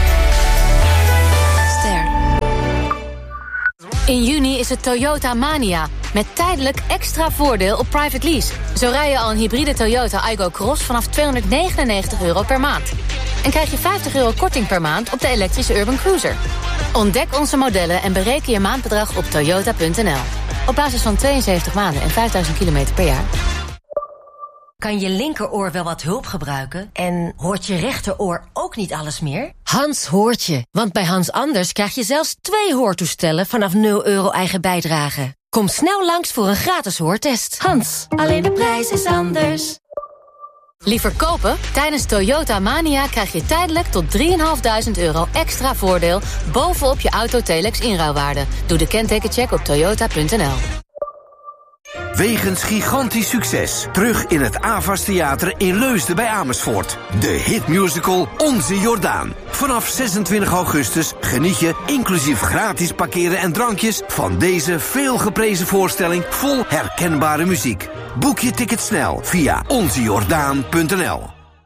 S10: In juni is het Toyota Mania, met tijdelijk extra voordeel op private lease. Zo rij je al een hybride Toyota Aygo Cross vanaf €299 per maand. En krijg je €50 korting per maand op de elektrische Urban Cruiser. Ontdek onze modellen en bereken je maandbedrag op toyota.nl. Op basis van 72 maanden en 5000 kilometer per jaar.
S18: Kan je linkeroor wel wat hulp gebruiken? En hoort je rechteroor ook niet alles meer? Hans hoort je, want bij Hans Anders krijg je zelfs 2 hoortoestellen vanaf €0 eigen bijdrage. Kom snel langs voor een gratis hoortest. Hans, alleen de prijs is anders.
S10: Liever kopen? Tijdens Toyota Mania krijg je tijdelijk tot €3.500 extra voordeel bovenop je Autotelex inruilwaarde. Doe de kentekencheck op toyota.nl.
S19: Wegens gigantisch succes terug in het Avas Theater in Leusden bij Amersfoort. De hitmusical Onze Jordaan. Vanaf 26 augustus geniet je, inclusief gratis parkeren en drankjes, van deze veelgeprezen voorstelling vol herkenbare muziek. Boek je ticket snel via onzejordaan.nl.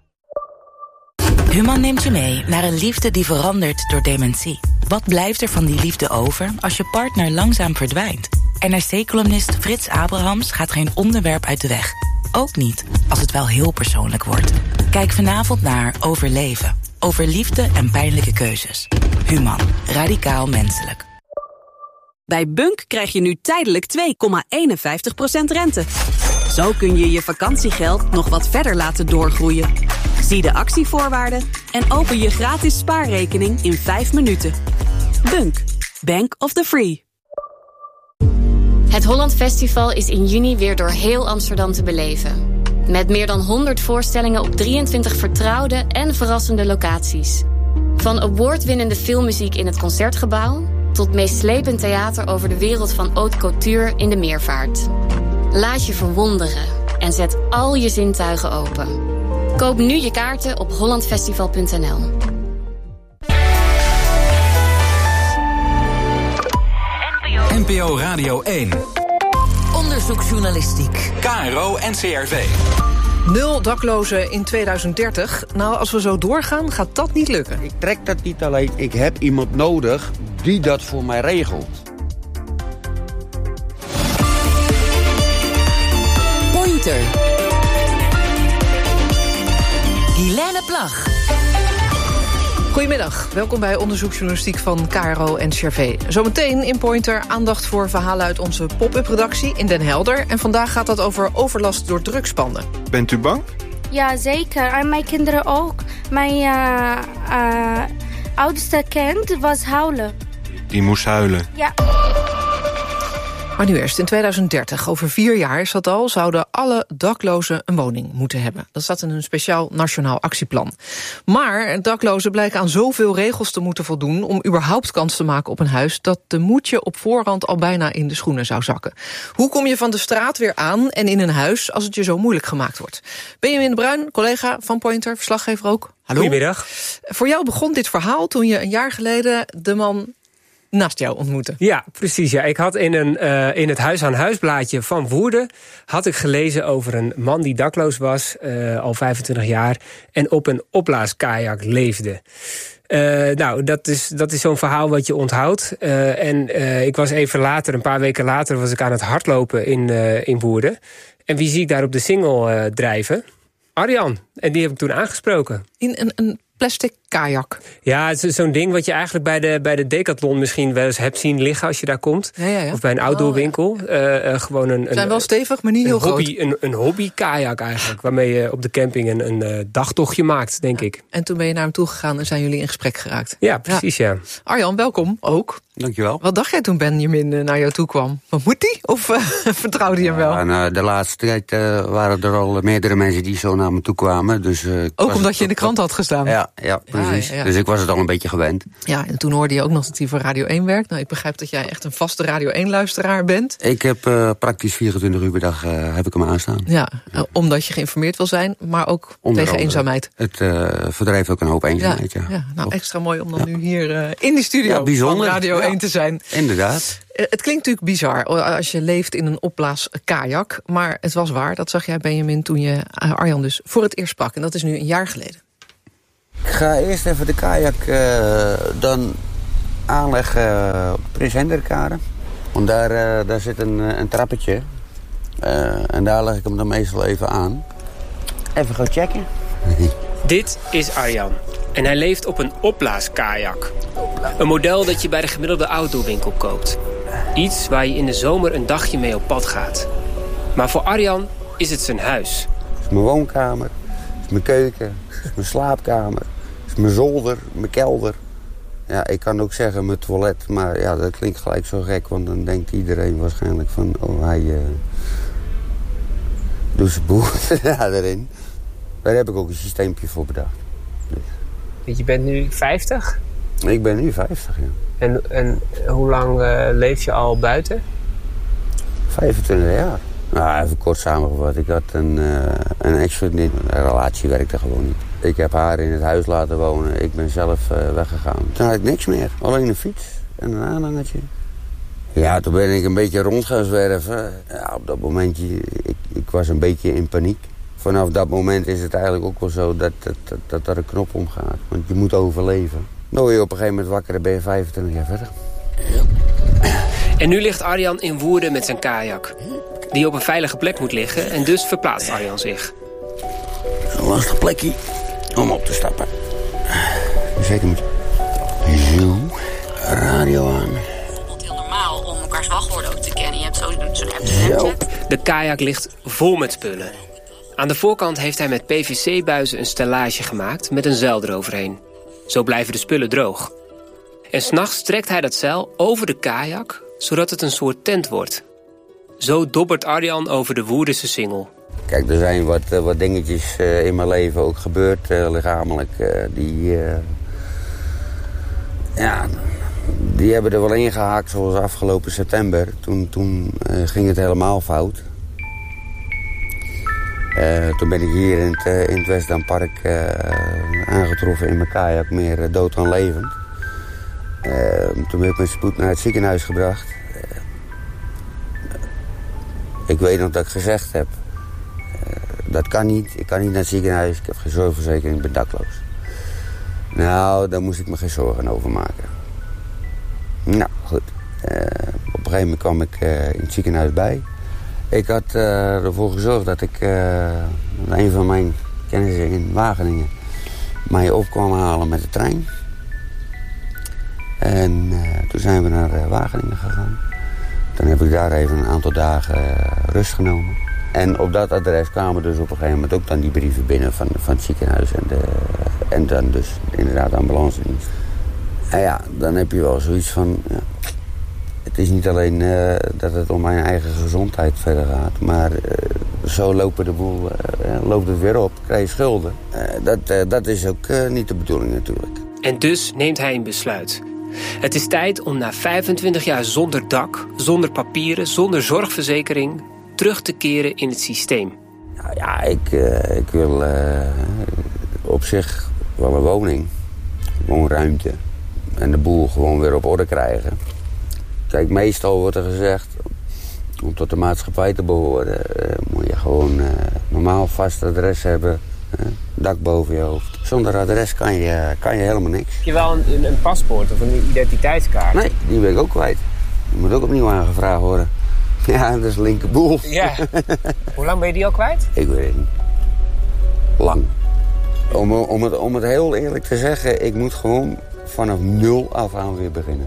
S20: Human neemt je mee naar een liefde die verandert door dementie. Wat blijft er van die liefde over als je partner langzaam verdwijnt? NRC-columnist Frits Abrahams gaat geen onderwerp uit de weg. Ook niet als het wel heel persoonlijk wordt. Kijk vanavond naar Overleven. Over liefde en pijnlijke keuzes. Human. Radicaal menselijk.
S21: Bij Bunk krijg je nu tijdelijk 2,51% rente. Zo kun je je vakantiegeld nog wat verder laten doorgroeien. Zie de actievoorwaarden en open je gratis spaarrekening in 5 minuten. Bunk. Bank of the Free.
S22: Het Holland Festival is in juni weer door heel Amsterdam te beleven. Met meer dan 100 voorstellingen op 23 vertrouwde en verrassende locaties. Van awardwinnende filmmuziek in het Concertgebouw tot meeslepend theater over de wereld van haute couture in de Meervaart. Laat je verwonderen en zet al je zintuigen open. Koop nu je kaarten op hollandfestival.nl.
S8: NPO Radio 1.
S6: Onderzoeksjournalistiek.
S8: KRO NCRV.
S15: 0 daklozen in 2030. Nou, als we zo doorgaan, gaat dat niet lukken.
S23: Ik trek dat niet alleen. Ik heb iemand nodig die dat voor mij regelt.
S6: Pointer. Guilaine Plag.
S15: Goedemiddag, welkom bij onderzoeksjournalistiek van KRO en NCRV. Zometeen in Pointer aandacht voor verhalen uit onze pop-up-redactie in Den Helder. En vandaag gaat dat over overlast door drugspanden.
S24: Bent u bang?
S25: Ja, zeker. En mijn kinderen ook. Mijn oudste kind was huilen.
S24: Die moest huilen?
S25: Ja.
S15: Maar nu eerst, in 2030, over 4 jaar is dat al, zouden alle daklozen een woning moeten hebben. Dat staat in een speciaal nationaal actieplan. Maar daklozen blijken aan zoveel regels te moeten voldoen om überhaupt kans te maken op een huis, dat de moed je op voorhand al bijna in de schoenen zou zakken. Hoe kom je van de straat weer aan en in een huis als het je zo moeilijk gemaakt wordt? Benjamin de Bruin, collega van Pointer, verslaggever ook. Hallo.
S26: Goedemiddag.
S15: Voor jou begon dit verhaal toen je een jaar geleden de man naast jou ontmoeten.
S26: Ja, precies. Ja. Ik had in het Huis-aan-Huis blaadje van Woerden had ik gelezen over een man die dakloos was, al 25 jaar, en op een opblaaskajak leefde. Nou, dat is zo'n verhaal wat je onthoudt. Ik was even later, een paar weken later, was ik aan het hardlopen in Woerden. En wie zie ik daar op de Singel drijven? Arjan. En die heb ik toen aangesproken.
S15: In een plastic kajak.
S26: Ja, het is zo'n ding wat je eigenlijk bij de Decathlon misschien wel eens hebt zien liggen als je daar komt.
S15: Ja.
S26: Of bij een outdoorwinkel. Gewoon een
S15: zijn wel stevig, maar niet heel groot.
S26: Een hobby-kajak eigenlijk. Waarmee je op de camping een dagtochtje maakt, denk ik.
S15: En toen ben je naar hem toe gegaan en zijn jullie in gesprek geraakt.
S26: Ja, precies, ja.
S15: Arjan, welkom ook.
S23: Dankjewel.
S15: Wat dacht jij toen Benjamin naar jou toe kwam? Wat moet die? Of vertrouwde je hem wel?
S23: Nou, de laatste tijd waren er al meerdere mensen die zo naar me toe kwamen. Dus,
S15: ook omdat je in de krant had gestaan?
S23: Ja, precies. Ja. Dus ik was het al een beetje gewend.
S15: Ja, en toen hoorde je ook nog dat hij voor Radio 1 werkt. Nou, ik begrijp dat jij echt een vaste Radio 1-luisteraar bent.
S23: Ik heb praktisch 24 uur per dag heb ik hem aanstaan.
S15: Ja, omdat je geïnformeerd wil zijn, maar ook tegen eenzaamheid.
S23: Het verdrijft ook een hoop eenzaamheid, ja.
S15: Nou, extra mooi om dan nu hier in die studio van Radio 1 te zijn.
S23: Inderdaad.
S15: Het klinkt natuurlijk bizar als je leeft in een opblaaskajak. Maar het was waar, dat zag jij Benjamin toen je Arjan dus voor het eerst sprak. En dat is nu een jaar geleden.
S23: Ik ga eerst even de kajak dan aanleggen op de Prins Hendrikkade. Want daar zit een trappetje. En daar leg ik hem dan meestal even aan. Even gaan checken.
S26: Dit is Arjan. En hij leeft op een opblaaskajak. Een model dat je bij de gemiddelde outdoorwinkel koopt. Iets waar je in de zomer een dagje mee op pad gaat. Maar voor Arjan is het zijn huis.
S23: Het is mijn woonkamer, het is mijn keuken, het is mijn slaapkamer, het is mijn zolder, mijn kelder. Ja, ik kan ook zeggen mijn toilet, maar ja, dat klinkt gelijk zo gek. Want dan denkt iedereen waarschijnlijk van, hij doet zijn boel erin. Daar heb ik ook een systeempje voor bedacht.
S26: Dus. Je bent nu 50?
S23: Ik ben nu 50, ja.
S26: En hoe lang leef je al buiten?
S23: 25 jaar. Nou, even kort samengevat. Ik had een ex-vriendin. Een relatie werkte gewoon niet. Ik heb haar in het huis laten wonen. Ik ben zelf weggegaan. Toen had ik niks meer. Alleen een fiets en een aanhangertje. Ja, toen ben ik een beetje rond gaan zwerven. Ja, op dat momentje, ik was een beetje in paniek. Vanaf dat moment is het eigenlijk ook wel zo dat er een knop omgaat. Want je moet overleven. Dan word je op een gegeven moment wakker en ben je 25 jaar verder.
S26: En nu ligt Arjan in Woerden met zijn kajak. Die op een veilige plek moet liggen en dus verplaatst Arjan zich.
S23: Een lastig plekje om op te stappen. Zeker moet je... Zo, radio aan.
S1: Het is heel normaal om elkaars wachtwoorden ook te kennen. Je hebt zo'n app.
S26: De kajak ligt vol met spullen. Aan de voorkant heeft hij met PVC-buizen een stellage gemaakt met een zeil eroverheen. Zo blijven de spullen droog. En 's nachts trekt hij dat zeil over de kajak, zodat het een soort tent wordt. Zo dobbert Arjan over de Woerdense Singel.
S23: Kijk, er zijn wat dingetjes in mijn leven ook gebeurd, lichamelijk. Die hebben er wel ingehaakt, zoals afgelopen september. Toen ging het helemaal fout. Toen ben ik hier in het Westdaampark aangetroffen in mijn kajak, meer dood dan levend. Toen ben ik met spoed naar het ziekenhuis gebracht. Ik weet nog dat ik gezegd heb, dat kan niet. Ik kan niet naar het ziekenhuis, ik heb geen zorgverzekering, ik ben dakloos. Nou, daar moest ik me geen zorgen over maken. Nou, goed. Op een gegeven moment kwam ik in het ziekenhuis bij. Ik had ervoor gezorgd dat ik een van mijn kennissen in Wageningen mij op kwam halen met de trein. En toen zijn we naar Wageningen gegaan. Dan heb ik daar even een aantal dagen rust genomen. En op dat adres kwamen dus op een gegeven moment ook dan die brieven binnen van het ziekenhuis en dan dus inderdaad de ambulancedienst. En ja, dan heb je wel zoiets van... Ja, het is niet alleen dat het om mijn eigen gezondheid verder gaat, maar zo loopt het weer op, krijg je schulden. Dat is ook niet de bedoeling natuurlijk.
S26: En dus neemt hij een besluit. Het is tijd om na 25 jaar zonder dak, zonder papieren, zonder zorgverzekering terug te keren in het systeem.
S23: Nou ja, ik wil op zich wel een woning, woonruimte en de boel gewoon weer op orde krijgen. Kijk, meestal wordt er gezegd, om tot de maatschappij te behoren, moet je gewoon normaal vast adres hebben, dak boven je hoofd. Zonder adres kan je helemaal niks.
S26: Heb je wel een paspoort of een identiteitskaart?
S23: Nee, die ben ik ook kwijt. Die moet ook opnieuw aangevraagd worden. Ja, dat is een linkerboel.
S26: Ja. Hoe lang ben je die al kwijt?
S23: Ik weet het niet. Lang. Om het heel eerlijk te zeggen, ik moet gewoon vanaf 0 af aan weer beginnen.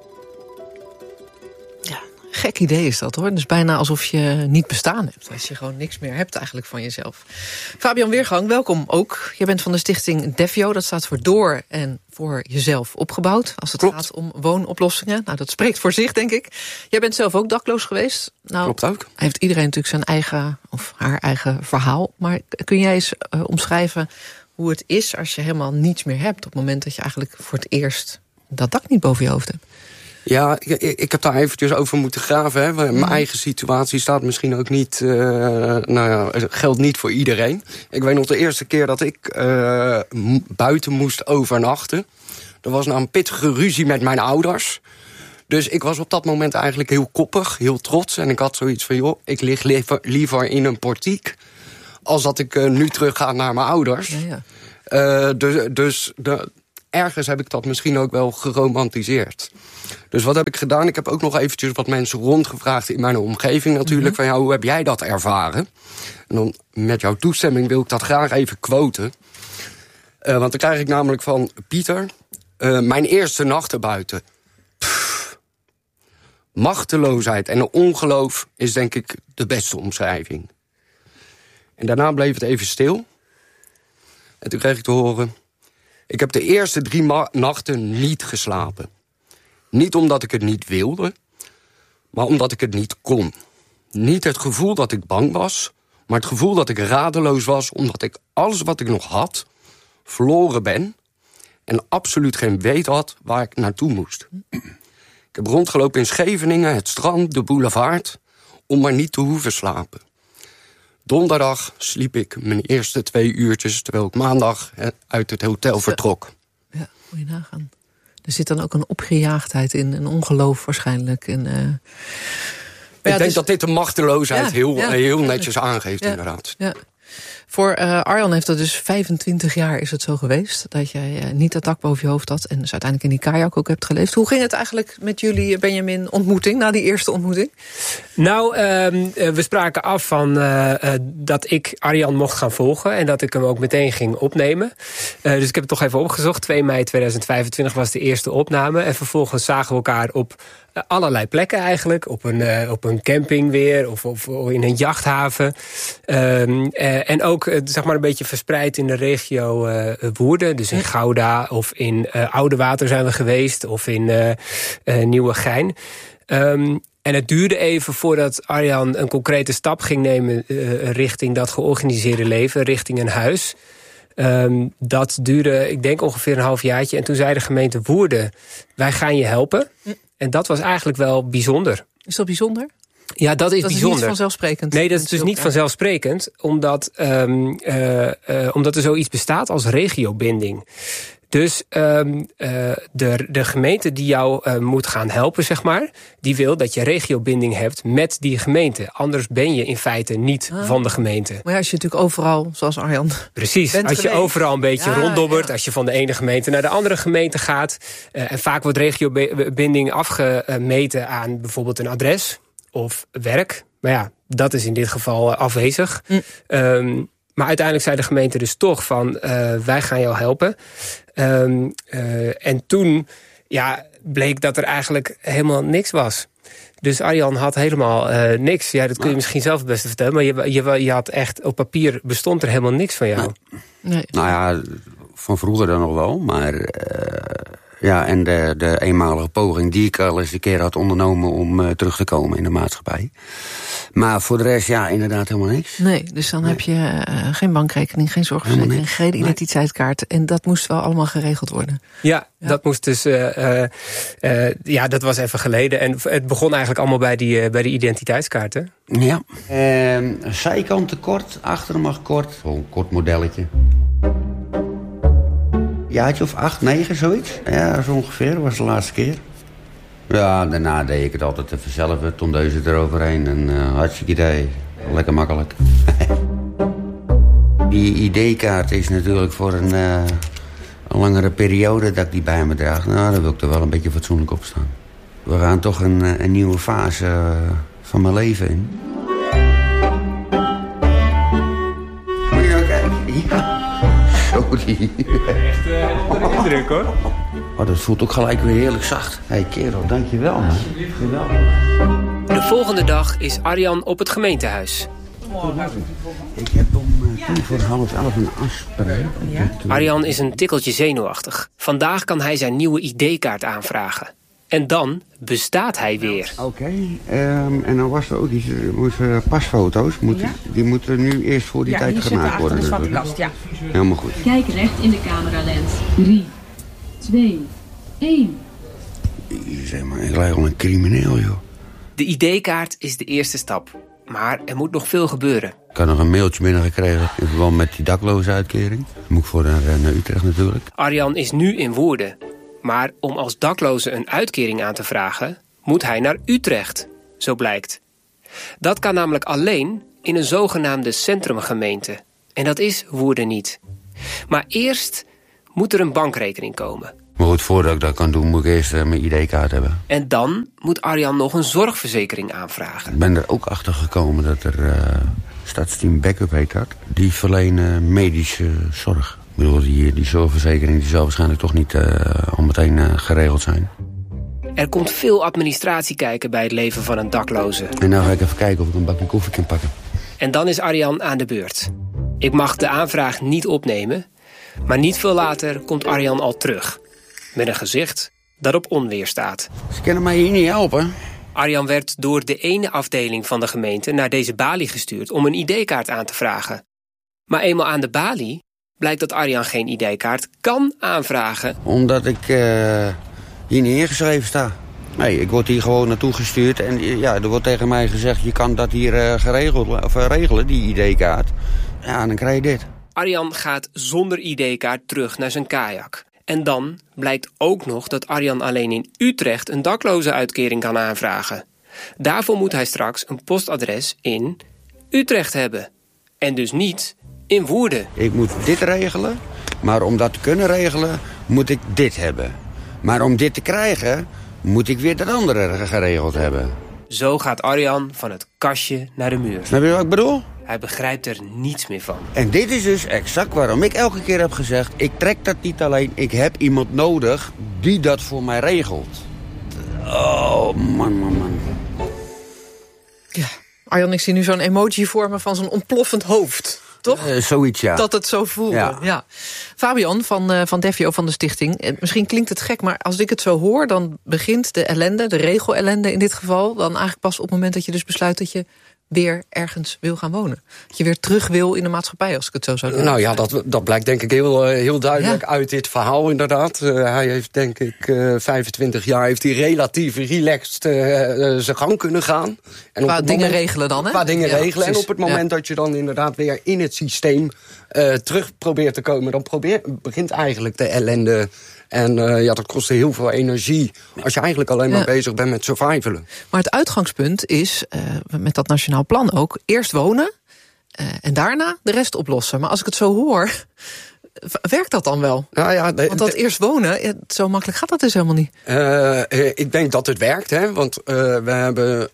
S15: Gek idee is dat, hoor. Het is bijna alsof je niet bestaan hebt. Als je gewoon niks meer hebt eigenlijk van jezelf. Fabian Weergang, welkom ook. Je bent van de stichting DEFIO. Dat staat voor Door en voor Jezelf Opgebouwd. Als het gaat om woonoplossingen. Nou, dat spreekt voor zich, denk ik. Jij bent zelf ook dakloos geweest. Nou,
S2: klopt ook.
S15: Heeft iedereen natuurlijk zijn eigen of haar eigen verhaal. Maar kun jij eens omschrijven hoe het is als je helemaal niets meer hebt... op het moment dat je eigenlijk voor het eerst dat dak niet boven je hoofd hebt?
S2: Ja, ik heb daar eventjes over moeten graven. Hè. Mijn eigen situatie staat misschien ook niet... geldt niet voor iedereen. Ik weet nog de eerste keer dat ik buiten moest overnachten. Er was nou een pittige ruzie met mijn ouders. Dus ik was op dat moment eigenlijk heel koppig, heel trots. En ik had zoiets van, joh, ik lig liever in een portiek... als dat ik nu terug ga naar mijn ouders. Ja. Ergens heb ik dat misschien ook wel geromantiseerd. Dus wat heb ik gedaan? Ik heb ook nog eventjes wat mensen rondgevraagd in mijn omgeving natuurlijk. Van, hoe heb jij dat ervaren? En dan met jouw toestemming wil ik dat graag even quoten. Want dan krijg ik namelijk van Pieter... mijn eerste nachten buiten. Machteloosheid en een ongeloof is denk ik de beste omschrijving. En daarna bleef het even stil. En toen kreeg ik te horen... Ik heb de eerste 3 nachten niet geslapen. Niet omdat ik het niet wilde, maar omdat ik het niet kon. Niet het gevoel dat ik bang was, maar het gevoel dat ik radeloos was... omdat ik alles wat ik nog had, verloren ben... en absoluut geen weet had waar ik naartoe moest. Ik heb rondgelopen in Scheveningen, het strand, de boulevard... om maar niet te hoeven slapen. Donderdag sliep ik mijn eerste 2 uurtjes... terwijl ik maandag uit het hotel vertrok.
S15: Ja, moet je nagaan. Er zit dan ook een opgejaagdheid in, een ongeloof waarschijnlijk. Ik
S2: denk dat dit de machteloosheid heel netjes aangeeft, inderdaad.
S15: Ja. Voor Arjan heeft dat dus 25 jaar is het zo geweest... dat jij niet dat dak boven je hoofd had... en dus uiteindelijk in die kajak ook hebt geleefd. Hoe ging het eigenlijk met jullie, Benjamin, ontmoeting... na die eerste ontmoeting?
S26: Nou, we spraken af van dat ik Arjan mocht gaan volgen... en dat ik hem ook meteen ging opnemen. Dus ik heb het toch even opgezocht. 2 mei 2025 was de eerste opname. En vervolgens zagen we elkaar op... allerlei plekken eigenlijk. Op een camping weer. Of in een jachthaven. En ook zeg maar een beetje verspreid in de regio Woerden. Dus in Gouda of in Oudewater zijn we geweest. Of in Nieuwegein. En het duurde even voordat Arjan een concrete stap ging nemen... richting dat georganiseerde leven. Richting een huis. Dat duurde, ik denk ongeveer een halfjaartje. En toen zei de gemeente Woerden... wij gaan je helpen. En dat was eigenlijk wel bijzonder.
S15: Is dat bijzonder?
S26: Ja, dat is bijzonder. Dat is niet
S15: vanzelfsprekend.
S26: Nee, dat is dus niet vanzelfsprekend. Omdat er zoiets bestaat als regiobinding. Dus de gemeente die jou moet gaan helpen, zeg maar... die wil dat je regiobinding hebt met die gemeente. Anders ben je in feite niet van de gemeente.
S15: Maar ja, als je natuurlijk overal, zoals Arjan...
S26: Precies, als je overal een beetje ronddobbert... als je van de ene gemeente naar de andere gemeente gaat... en vaak wordt regiobinding afgemeten aan bijvoorbeeld een adres... of werk. Maar ja, dat is in dit geval afwezig. Maar uiteindelijk zei de gemeente dus toch van... wij gaan jou helpen. En toen bleek dat er eigenlijk helemaal niks was. Dus Arjan had helemaal niks. Ja, dat kun je misschien zelf het beste vertellen. Maar je had echt, op papier bestond er helemaal niks van jou.
S23: Nee. Nou ja, van vroeger dan nog wel. Maar en de eenmalige poging die ik al eens een keer had ondernomen... om terug te komen in de maatschappij. Maar voor de rest, inderdaad helemaal niks.
S15: Nee, dus dan heb je geen bankrekening, geen zorgverzekering... geen identiteitskaart. En dat moest wel allemaal geregeld worden. Ja.
S26: Dat moest dus... dat was even geleden. En het begon eigenlijk allemaal bij die identiteitskaarten.
S23: Ja. Zijkanten kort, achteren mag kort. Zo'n kort modelletje. Jaartje of 8, 9, zoiets. Ja, zo ongeveer. Dat was de laatste keer. Ja, daarna deed ik het altijd even zelf. Tondeuzen eroverheen. En hartstikke idee. Lekker makkelijk. Die ID-kaart is natuurlijk voor een langere periode dat ik die bij me draag. Nou, dan wil ik er wel een beetje fatsoenlijk op staan. We gaan toch een nieuwe fase van mijn leven in. Moet je nou kijken? Ja. Zo Sorry.
S26: Echt onder de indruk, hoor.
S23: Oh, dat voelt ook gelijk weer heerlijk zacht. Hé, hey, kerel, dankjewel, man. Dankjewel.
S26: De volgende dag is Arjan op het gemeentehuis.
S23: Ik heb om 11:45 een afspraak. Ja?
S26: Arjan is een tikkeltje zenuwachtig. Vandaag kan hij zijn nieuwe ID-kaart aanvragen. En dan bestaat hij weer.
S23: Oké, en dan was er ook iets, pasfoto's. Die moeten nu eerst voor die tijd gemaakt worden. Ja, hier kast, ja. Helemaal goed.
S3: Kijk recht in de cameralens. 3, 2, 1.
S23: Zeg maar, ik lijk al een crimineel, joh.
S26: De ID-kaart is de eerste stap. Maar er moet nog veel gebeuren.
S23: Ik had nog een mailtje binnengekregen in verband met die daklozenuitkering. Moet ik voor naar Utrecht natuurlijk.
S26: Arjan is nu in Woerden. Maar om als dakloze een uitkering aan te vragen, moet hij naar Utrecht, zo blijkt. Dat kan namelijk alleen in een zogenaamde centrumgemeente. En dat is Woerden niet. Maar eerst moet er een bankrekening komen.
S23: Maar goed, voordat ik dat kan doen, moet ik eerst mijn ID-kaart hebben.
S26: En dan moet Arjan nog een zorgverzekering aanvragen.
S23: Ik ben er ook achter gekomen dat er Stadsteam Backup heet dat. Die verlenen medische zorg. Ik bedoel, die zorgverzekering die zal waarschijnlijk toch niet al meteen geregeld zijn.
S26: Er komt veel administratie kijken bij het leven van een dakloze.
S23: En nou ga ik even kijken of ik een bakje koffie kan pakken.
S26: En dan is Arjan aan de beurt. Ik mag de aanvraag niet opnemen, maar niet veel later komt Arjan al terug. Met een gezicht dat op onweer staat.
S23: Ze kunnen mij hier niet helpen.
S26: Arjan werd door de ene afdeling van de gemeente naar deze balie gestuurd om een ID-kaart aan te vragen. Maar eenmaal aan de balie blijkt dat Arjan geen ID-kaart kan aanvragen.
S23: Omdat ik hier niet ingeschreven sta. Nee, ik word hier gewoon naartoe gestuurd en ja, er wordt tegen mij gezegd, je kan dat hier regelen, die ID-kaart. Ja, dan krijg je dit.
S26: Arjan gaat zonder ID-kaart terug naar zijn kajak. En dan blijkt ook nog dat Arjan alleen in Utrecht een daklozenuitkering kan aanvragen. Daarvoor moet hij straks een postadres in Utrecht hebben. En dus niet in Woerden.
S23: Ik moet dit regelen, maar om dat te kunnen regelen moet ik dit hebben. Maar om dit te krijgen moet ik weer dat andere geregeld hebben.
S26: Zo gaat Arjan van het kastje naar de muur.
S23: Snap je wat ik bedoel?
S26: Hij begrijpt er niets meer van.
S23: En dit is dus exact waarom ik elke keer heb gezegd, ik trek dat niet alleen, ik heb iemand nodig die dat voor mij regelt. Oh, man.
S15: Ja, Arjan, ik zie nu zo'n emoji vormen van zo'n ontploffend hoofd. Toch?
S23: Zoiets, ja.
S15: Dat het zo voelde, ja. Fabian van Defio van de stichting. Misschien klinkt het gek, maar als ik het zo hoor, dan begint de ellende, de regel-ellende in dit geval, dan eigenlijk pas op het moment dat je dus besluit dat je weer ergens wil gaan wonen. Dat je weer terug wil in de maatschappij, als ik het zo zou doen.
S2: Nou ja, dat blijkt denk ik heel duidelijk uit dit verhaal inderdaad. Hij heeft denk ik 25 jaar heeft hij relatief relaxed zijn gang kunnen gaan. En
S15: qua dingen regelen dan, hè?
S2: Qua dingen regelen.
S15: Precies.
S2: En op het moment dat je dan inderdaad weer in het systeem terug probeert te komen, dan begint eigenlijk de ellende. En dat kost heel veel energie als je eigenlijk alleen maar bezig bent met survivalen.
S15: Maar het uitgangspunt is, met dat nationaal plan ook, eerst wonen en daarna de rest oplossen. Maar als ik het zo hoor, werkt dat dan wel?
S2: Nou ja,
S15: want dat eerst wonen, zo makkelijk gaat dat dus helemaal niet.
S2: Ik denk dat het werkt, hè, want we hebben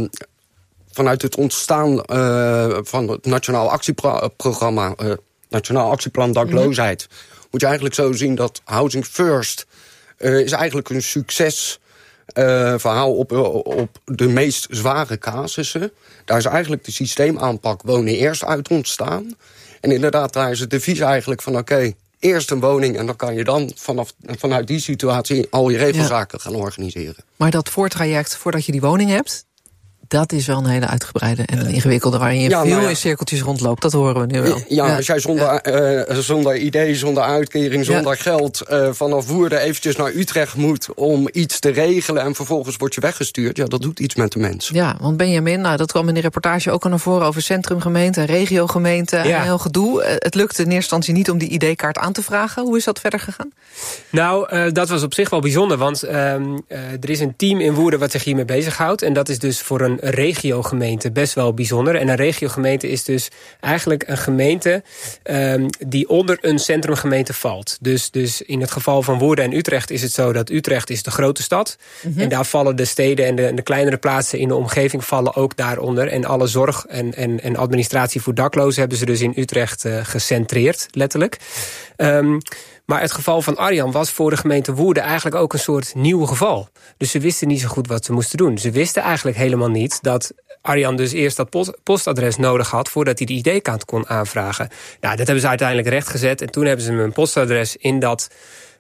S2: vanuit het ontstaan van het Nationaal Actieprogramma, Nationaal Actieplan Dakloosheid, moet je eigenlijk zo zien dat Housing First is eigenlijk een succesverhaal op de meest zware casussen. Daar is eigenlijk de systeemaanpak wonen eerst uit ontstaan. En inderdaad, daar is het devies eigenlijk van oké, eerst een woning en dan kan je dan vanuit die situatie al je regelzaken gaan organiseren.
S15: Maar dat voortraject voordat je die woning hebt, dat is wel een hele uitgebreide en een ingewikkelde, waarin je veel in cirkeltjes rondloopt. Dat horen we nu wel.
S2: Ja, als jij zonder idee, zonder uitkering, zonder geld vanaf Woerden eventjes naar Utrecht moet om iets te regelen en vervolgens word je weggestuurd, ja, dat doet iets met de mens.
S15: Ja, want Benjamin, dat kwam in de reportage ook al naar voren over centrumgemeente, regiogemeente, en heel gedoe. Het lukte in eerste instantie niet om die ID-kaart aan te vragen. Hoe is dat verder gegaan?
S26: Nou, dat was op zich wel bijzonder, want er is een team in Woerden wat zich hiermee bezighoudt. En dat is dus voor een een regiogemeente best wel bijzonder. En een regiogemeente is dus eigenlijk een gemeente die onder een centrumgemeente valt. Dus in het geval van Woerden en Utrecht is het zo dat Utrecht is de grote stad. Mm-hmm. En daar vallen de steden en de kleinere plaatsen in de omgeving vallen ook daaronder. En alle zorg en administratie voor daklozen hebben ze dus in Utrecht gecentreerd, letterlijk. Maar het geval van Arjan was voor de gemeente Woerden eigenlijk ook een soort nieuw geval. Dus ze wisten niet zo goed wat ze moesten doen. Ze wisten eigenlijk helemaal niet dat Arjan dus eerst dat postadres nodig had voordat hij de ID-kaart kon aanvragen. Nou, dat hebben ze uiteindelijk rechtgezet. En toen hebben ze hem een postadres in dat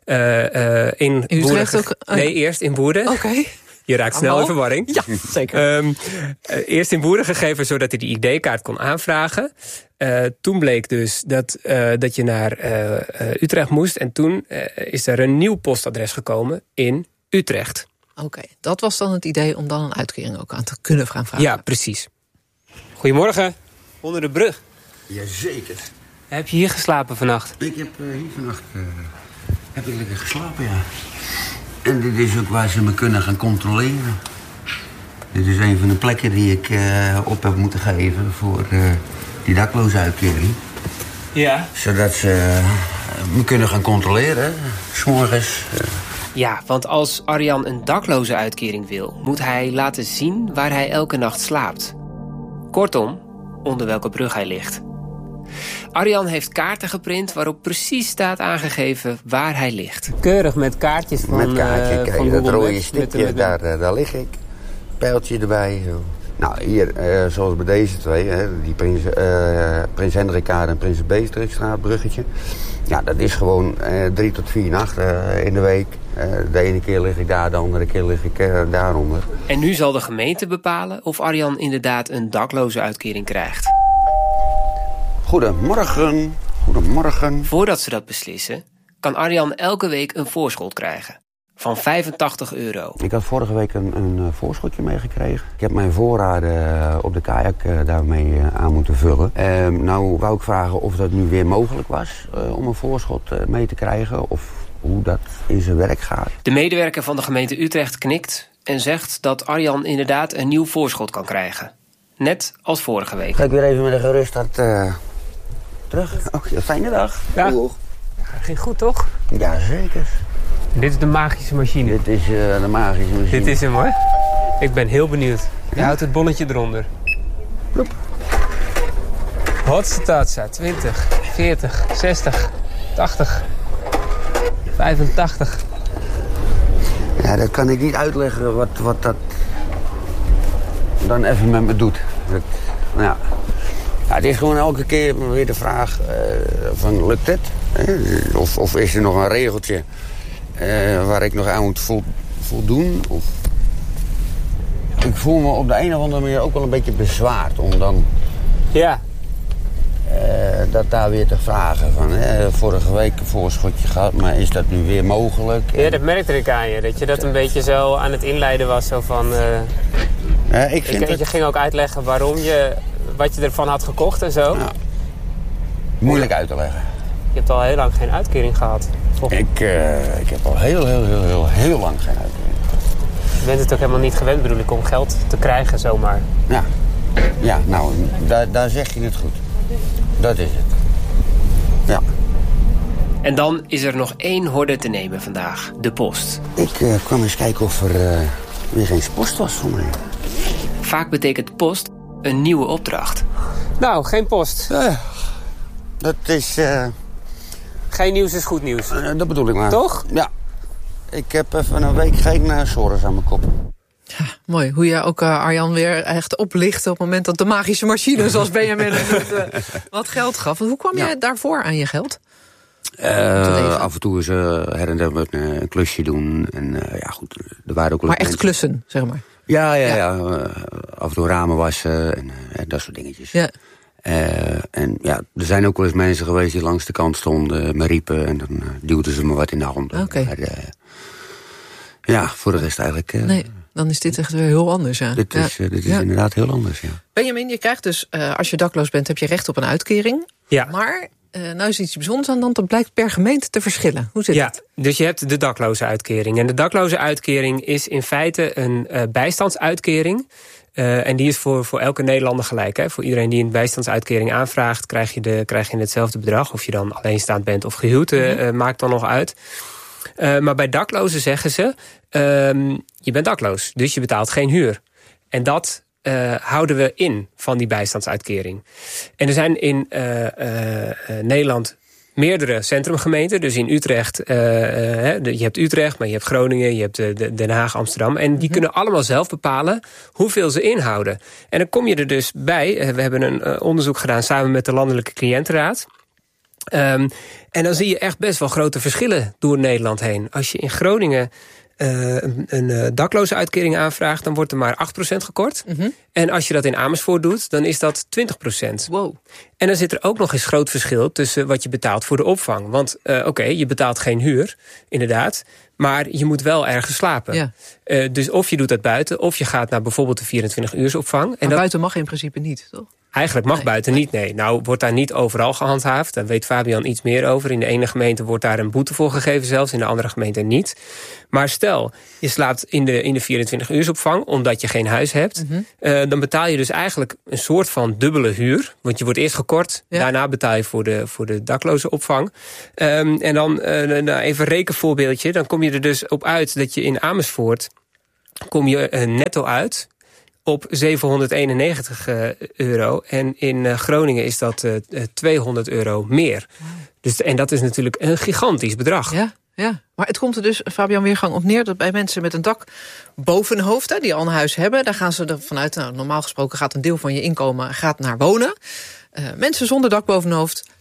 S26: in Woerden. Nee, eerst in Woerden.
S15: Oké.
S26: Je raakt snel in verwarring.
S15: Ja, zeker.
S26: Eerst in Woerden gegeven zodat hij de ID-kaart kon aanvragen. Toen bleek dus dat je naar Utrecht moest. En toen is er een nieuw postadres gekomen in Utrecht.
S15: Oké, dat was dan het idee om dan een uitkering ook aan te kunnen gaan vragen.
S26: Ja, precies. Goedemorgen, onder de brug.
S23: Jazeker.
S26: Heb je hier geslapen vannacht?
S23: Ik heb hier vannacht heb ik lekker geslapen, ja. En dit is ook waar ze me kunnen gaan controleren. Dit is een van de plekken die ik op heb moeten geven voor die daklozenuitkering.
S26: Ja.
S23: Zodat ze me kunnen gaan controleren, 's morgens.
S26: Ja, want als Arjan een daklozenuitkering wil, moet hij laten zien waar hij elke nacht slaapt. Kortom, onder welke brug hij ligt. Arjan heeft kaarten geprint waarop precies staat aangegeven waar hij ligt. Keurig met kaartjes van
S23: met kaartje, kijk,
S26: van
S23: dat rode stipje, daar lig ik. Pijltje erbij. Zo. Nou, hier, zoals bij deze twee, hè, die Prins Hendrikkade en Prins Beatrixstraat bruggetje. Ja, dat is gewoon 3 tot 4 nachten in de week. De ene keer lig ik daar, de andere keer lig ik daaronder.
S26: En nu zal de gemeente bepalen of Arjan inderdaad een daklozenuitkering krijgt.
S23: Goedemorgen. Goedemorgen.
S26: Voordat ze dat beslissen, kan Arjan elke week een voorschot krijgen. Van €85.
S23: Ik had vorige week een voorschotje meegekregen. Ik heb mijn voorraden op de kajak daarmee aan moeten vullen. Nou wou ik vragen of dat nu weer mogelijk was om een voorschot mee te krijgen. Of hoe dat in zijn werk gaat.
S26: De medewerker van de gemeente Utrecht knikt en zegt dat Arjan inderdaad een nieuw voorschot kan krijgen. Net als vorige week.
S23: Ga ik weer even met een gerust hart terug. Oké, fijne dag.
S26: Ja. Ging goed, toch?
S23: Ja, zeker.
S26: Dit is de magische machine.
S23: Dit is de magische machine.
S26: Dit is hem, hoor. Ik ben heel benieuwd. Je houdt het bonnetje eronder.
S23: Ploep.
S26: Hotstatsa, 20, 40, 60, 80, 85.
S23: Ja, dat kan ik niet uitleggen wat dat dan even met me doet. Nou ja. Ja, het is gewoon elke keer weer de vraag van lukt het? Of is er nog een regeltje waar ik nog aan moet voldoen? Of... Ik voel me op de een of andere manier ook wel een beetje bezwaard om dan dat daar weer te vragen. Van, vorige week een voorschotje gehad, maar is dat nu weer mogelijk?
S26: Ja, dat merkte ik aan je. Dat je dat een beetje zo aan het inleiden was. Zo van, je ging ook uitleggen wat je ervan had gekocht en zo.
S23: Ja. Moeilijk uit te leggen.
S26: Je hebt al heel lang geen uitkering gehad.
S23: Ik heb al heel lang geen uitkering gehad.
S26: Je bent het ook helemaal niet gewend, bedoel ik, om geld te krijgen zomaar.
S23: Ja, nou, daar zeg je het goed. Dat is het. Ja.
S26: En dan is er nog 1 horde te nemen vandaag. De post.
S23: Ik kwam eens kijken of er weer geen post was voor mij.
S26: Vaak betekent post een nieuwe opdracht. Nou, geen post.
S23: Dat is...
S26: Geen nieuws is goed nieuws.
S23: Dat bedoel ik maar.
S26: Toch?
S23: Ja. Ik heb even een week geen sores aan mijn kop.
S15: Ja, mooi. Hoe je ook Arjan weer echt oplicht op het moment dat de magische machine, zoals Benjamin wat geld gaf. Hoe kwam je daarvoor aan je geld?
S23: Af en toe is her en der een klusje doen. En ja, goed, er waren ook wel
S15: maar echt klussen, zeg maar?
S23: Ja. Af en toe ramen wassen en dat soort dingetjes.
S15: Ja.
S23: En ja, er zijn ook wel eens mensen geweest die langs de kant stonden, me riepen en dan duwden ze me wat in de hand.
S15: Oké.
S23: Maar, ja, voor de rest eigenlijk...
S15: nee, dan is dit echt weer heel anders, ja.
S23: Dit is inderdaad heel anders, ja.
S15: Benjamin, je krijgt dus, als je dakloos bent, heb je recht op een uitkering.
S26: Ja.
S15: Maar nou is iets bijzonders aan, dat blijkt per gemeente te verschillen. Hoe zit dat?
S26: Dus je hebt de daklozenuitkering. En de daklozenuitkering is in feite een bijstandsuitkering. En die is voor elke Nederlander gelijk. Hè? Voor iedereen die een bijstandsuitkering aanvraagt, krijg je hetzelfde bedrag. Of je dan alleenstaand bent of gehuwd, maakt dan nog uit. Maar bij daklozen zeggen ze, je bent dakloos, dus je betaalt geen huur. En dat houden we in van die bijstandsuitkering. En er zijn in Nederland meerdere centrumgemeenten. Dus in Utrecht, je hebt Utrecht, maar je hebt Groningen, je hebt Den Haag, Amsterdam. En die kunnen allemaal zelf bepalen hoeveel ze inhouden. En dan kom je er dus bij. We hebben een onderzoek gedaan samen met de Landelijke Cliëntenraad. En dan zie je echt best wel grote verschillen door Nederland heen. Als je in Groningen een dakloze uitkering aanvraagt, dan wordt er maar 8% gekort. En als je dat in Amersfoort doet, dan is dat 20%.
S15: Wow.
S26: En dan zit er ook nog eens groot verschil tussen wat je betaalt voor de opvang. Want je betaalt geen huur, inderdaad, maar je moet wel ergens slapen. Ja. Dus of je doet dat buiten, of je gaat naar bijvoorbeeld de 24-uursopvang.
S15: Maar buiten mag in principe niet, toch?
S26: Eigenlijk mag buiten niet, nee. Nou, wordt daar niet overal gehandhaafd. Daar weet Fabian iets meer over. In de ene gemeente wordt daar een boete voor gegeven zelfs. In de andere gemeente niet. Maar stel, je slaapt in de 24-uursopvang omdat je geen huis hebt. Dan betaal je dus eigenlijk een soort van dubbele huur. Want je wordt eerst gekort. Ja. Daarna betaal je voor de dakloze opvang. En dan even een rekenvoorbeeldje. Dan kom je er dus op uit dat je in Amersfoort kom je netto uit op €791. En in Groningen is dat €200 meer. Dus, en dat is natuurlijk een gigantisch bedrag.
S15: Ja, maar het komt er dus, Fabian Weergang, op neer dat bij mensen met een dak boven hun hoofd, die al een huis hebben, daar gaan ze er vanuit, normaal gesproken gaat een deel van je inkomen naar wonen. Mensen zonder dak boven hun hoofd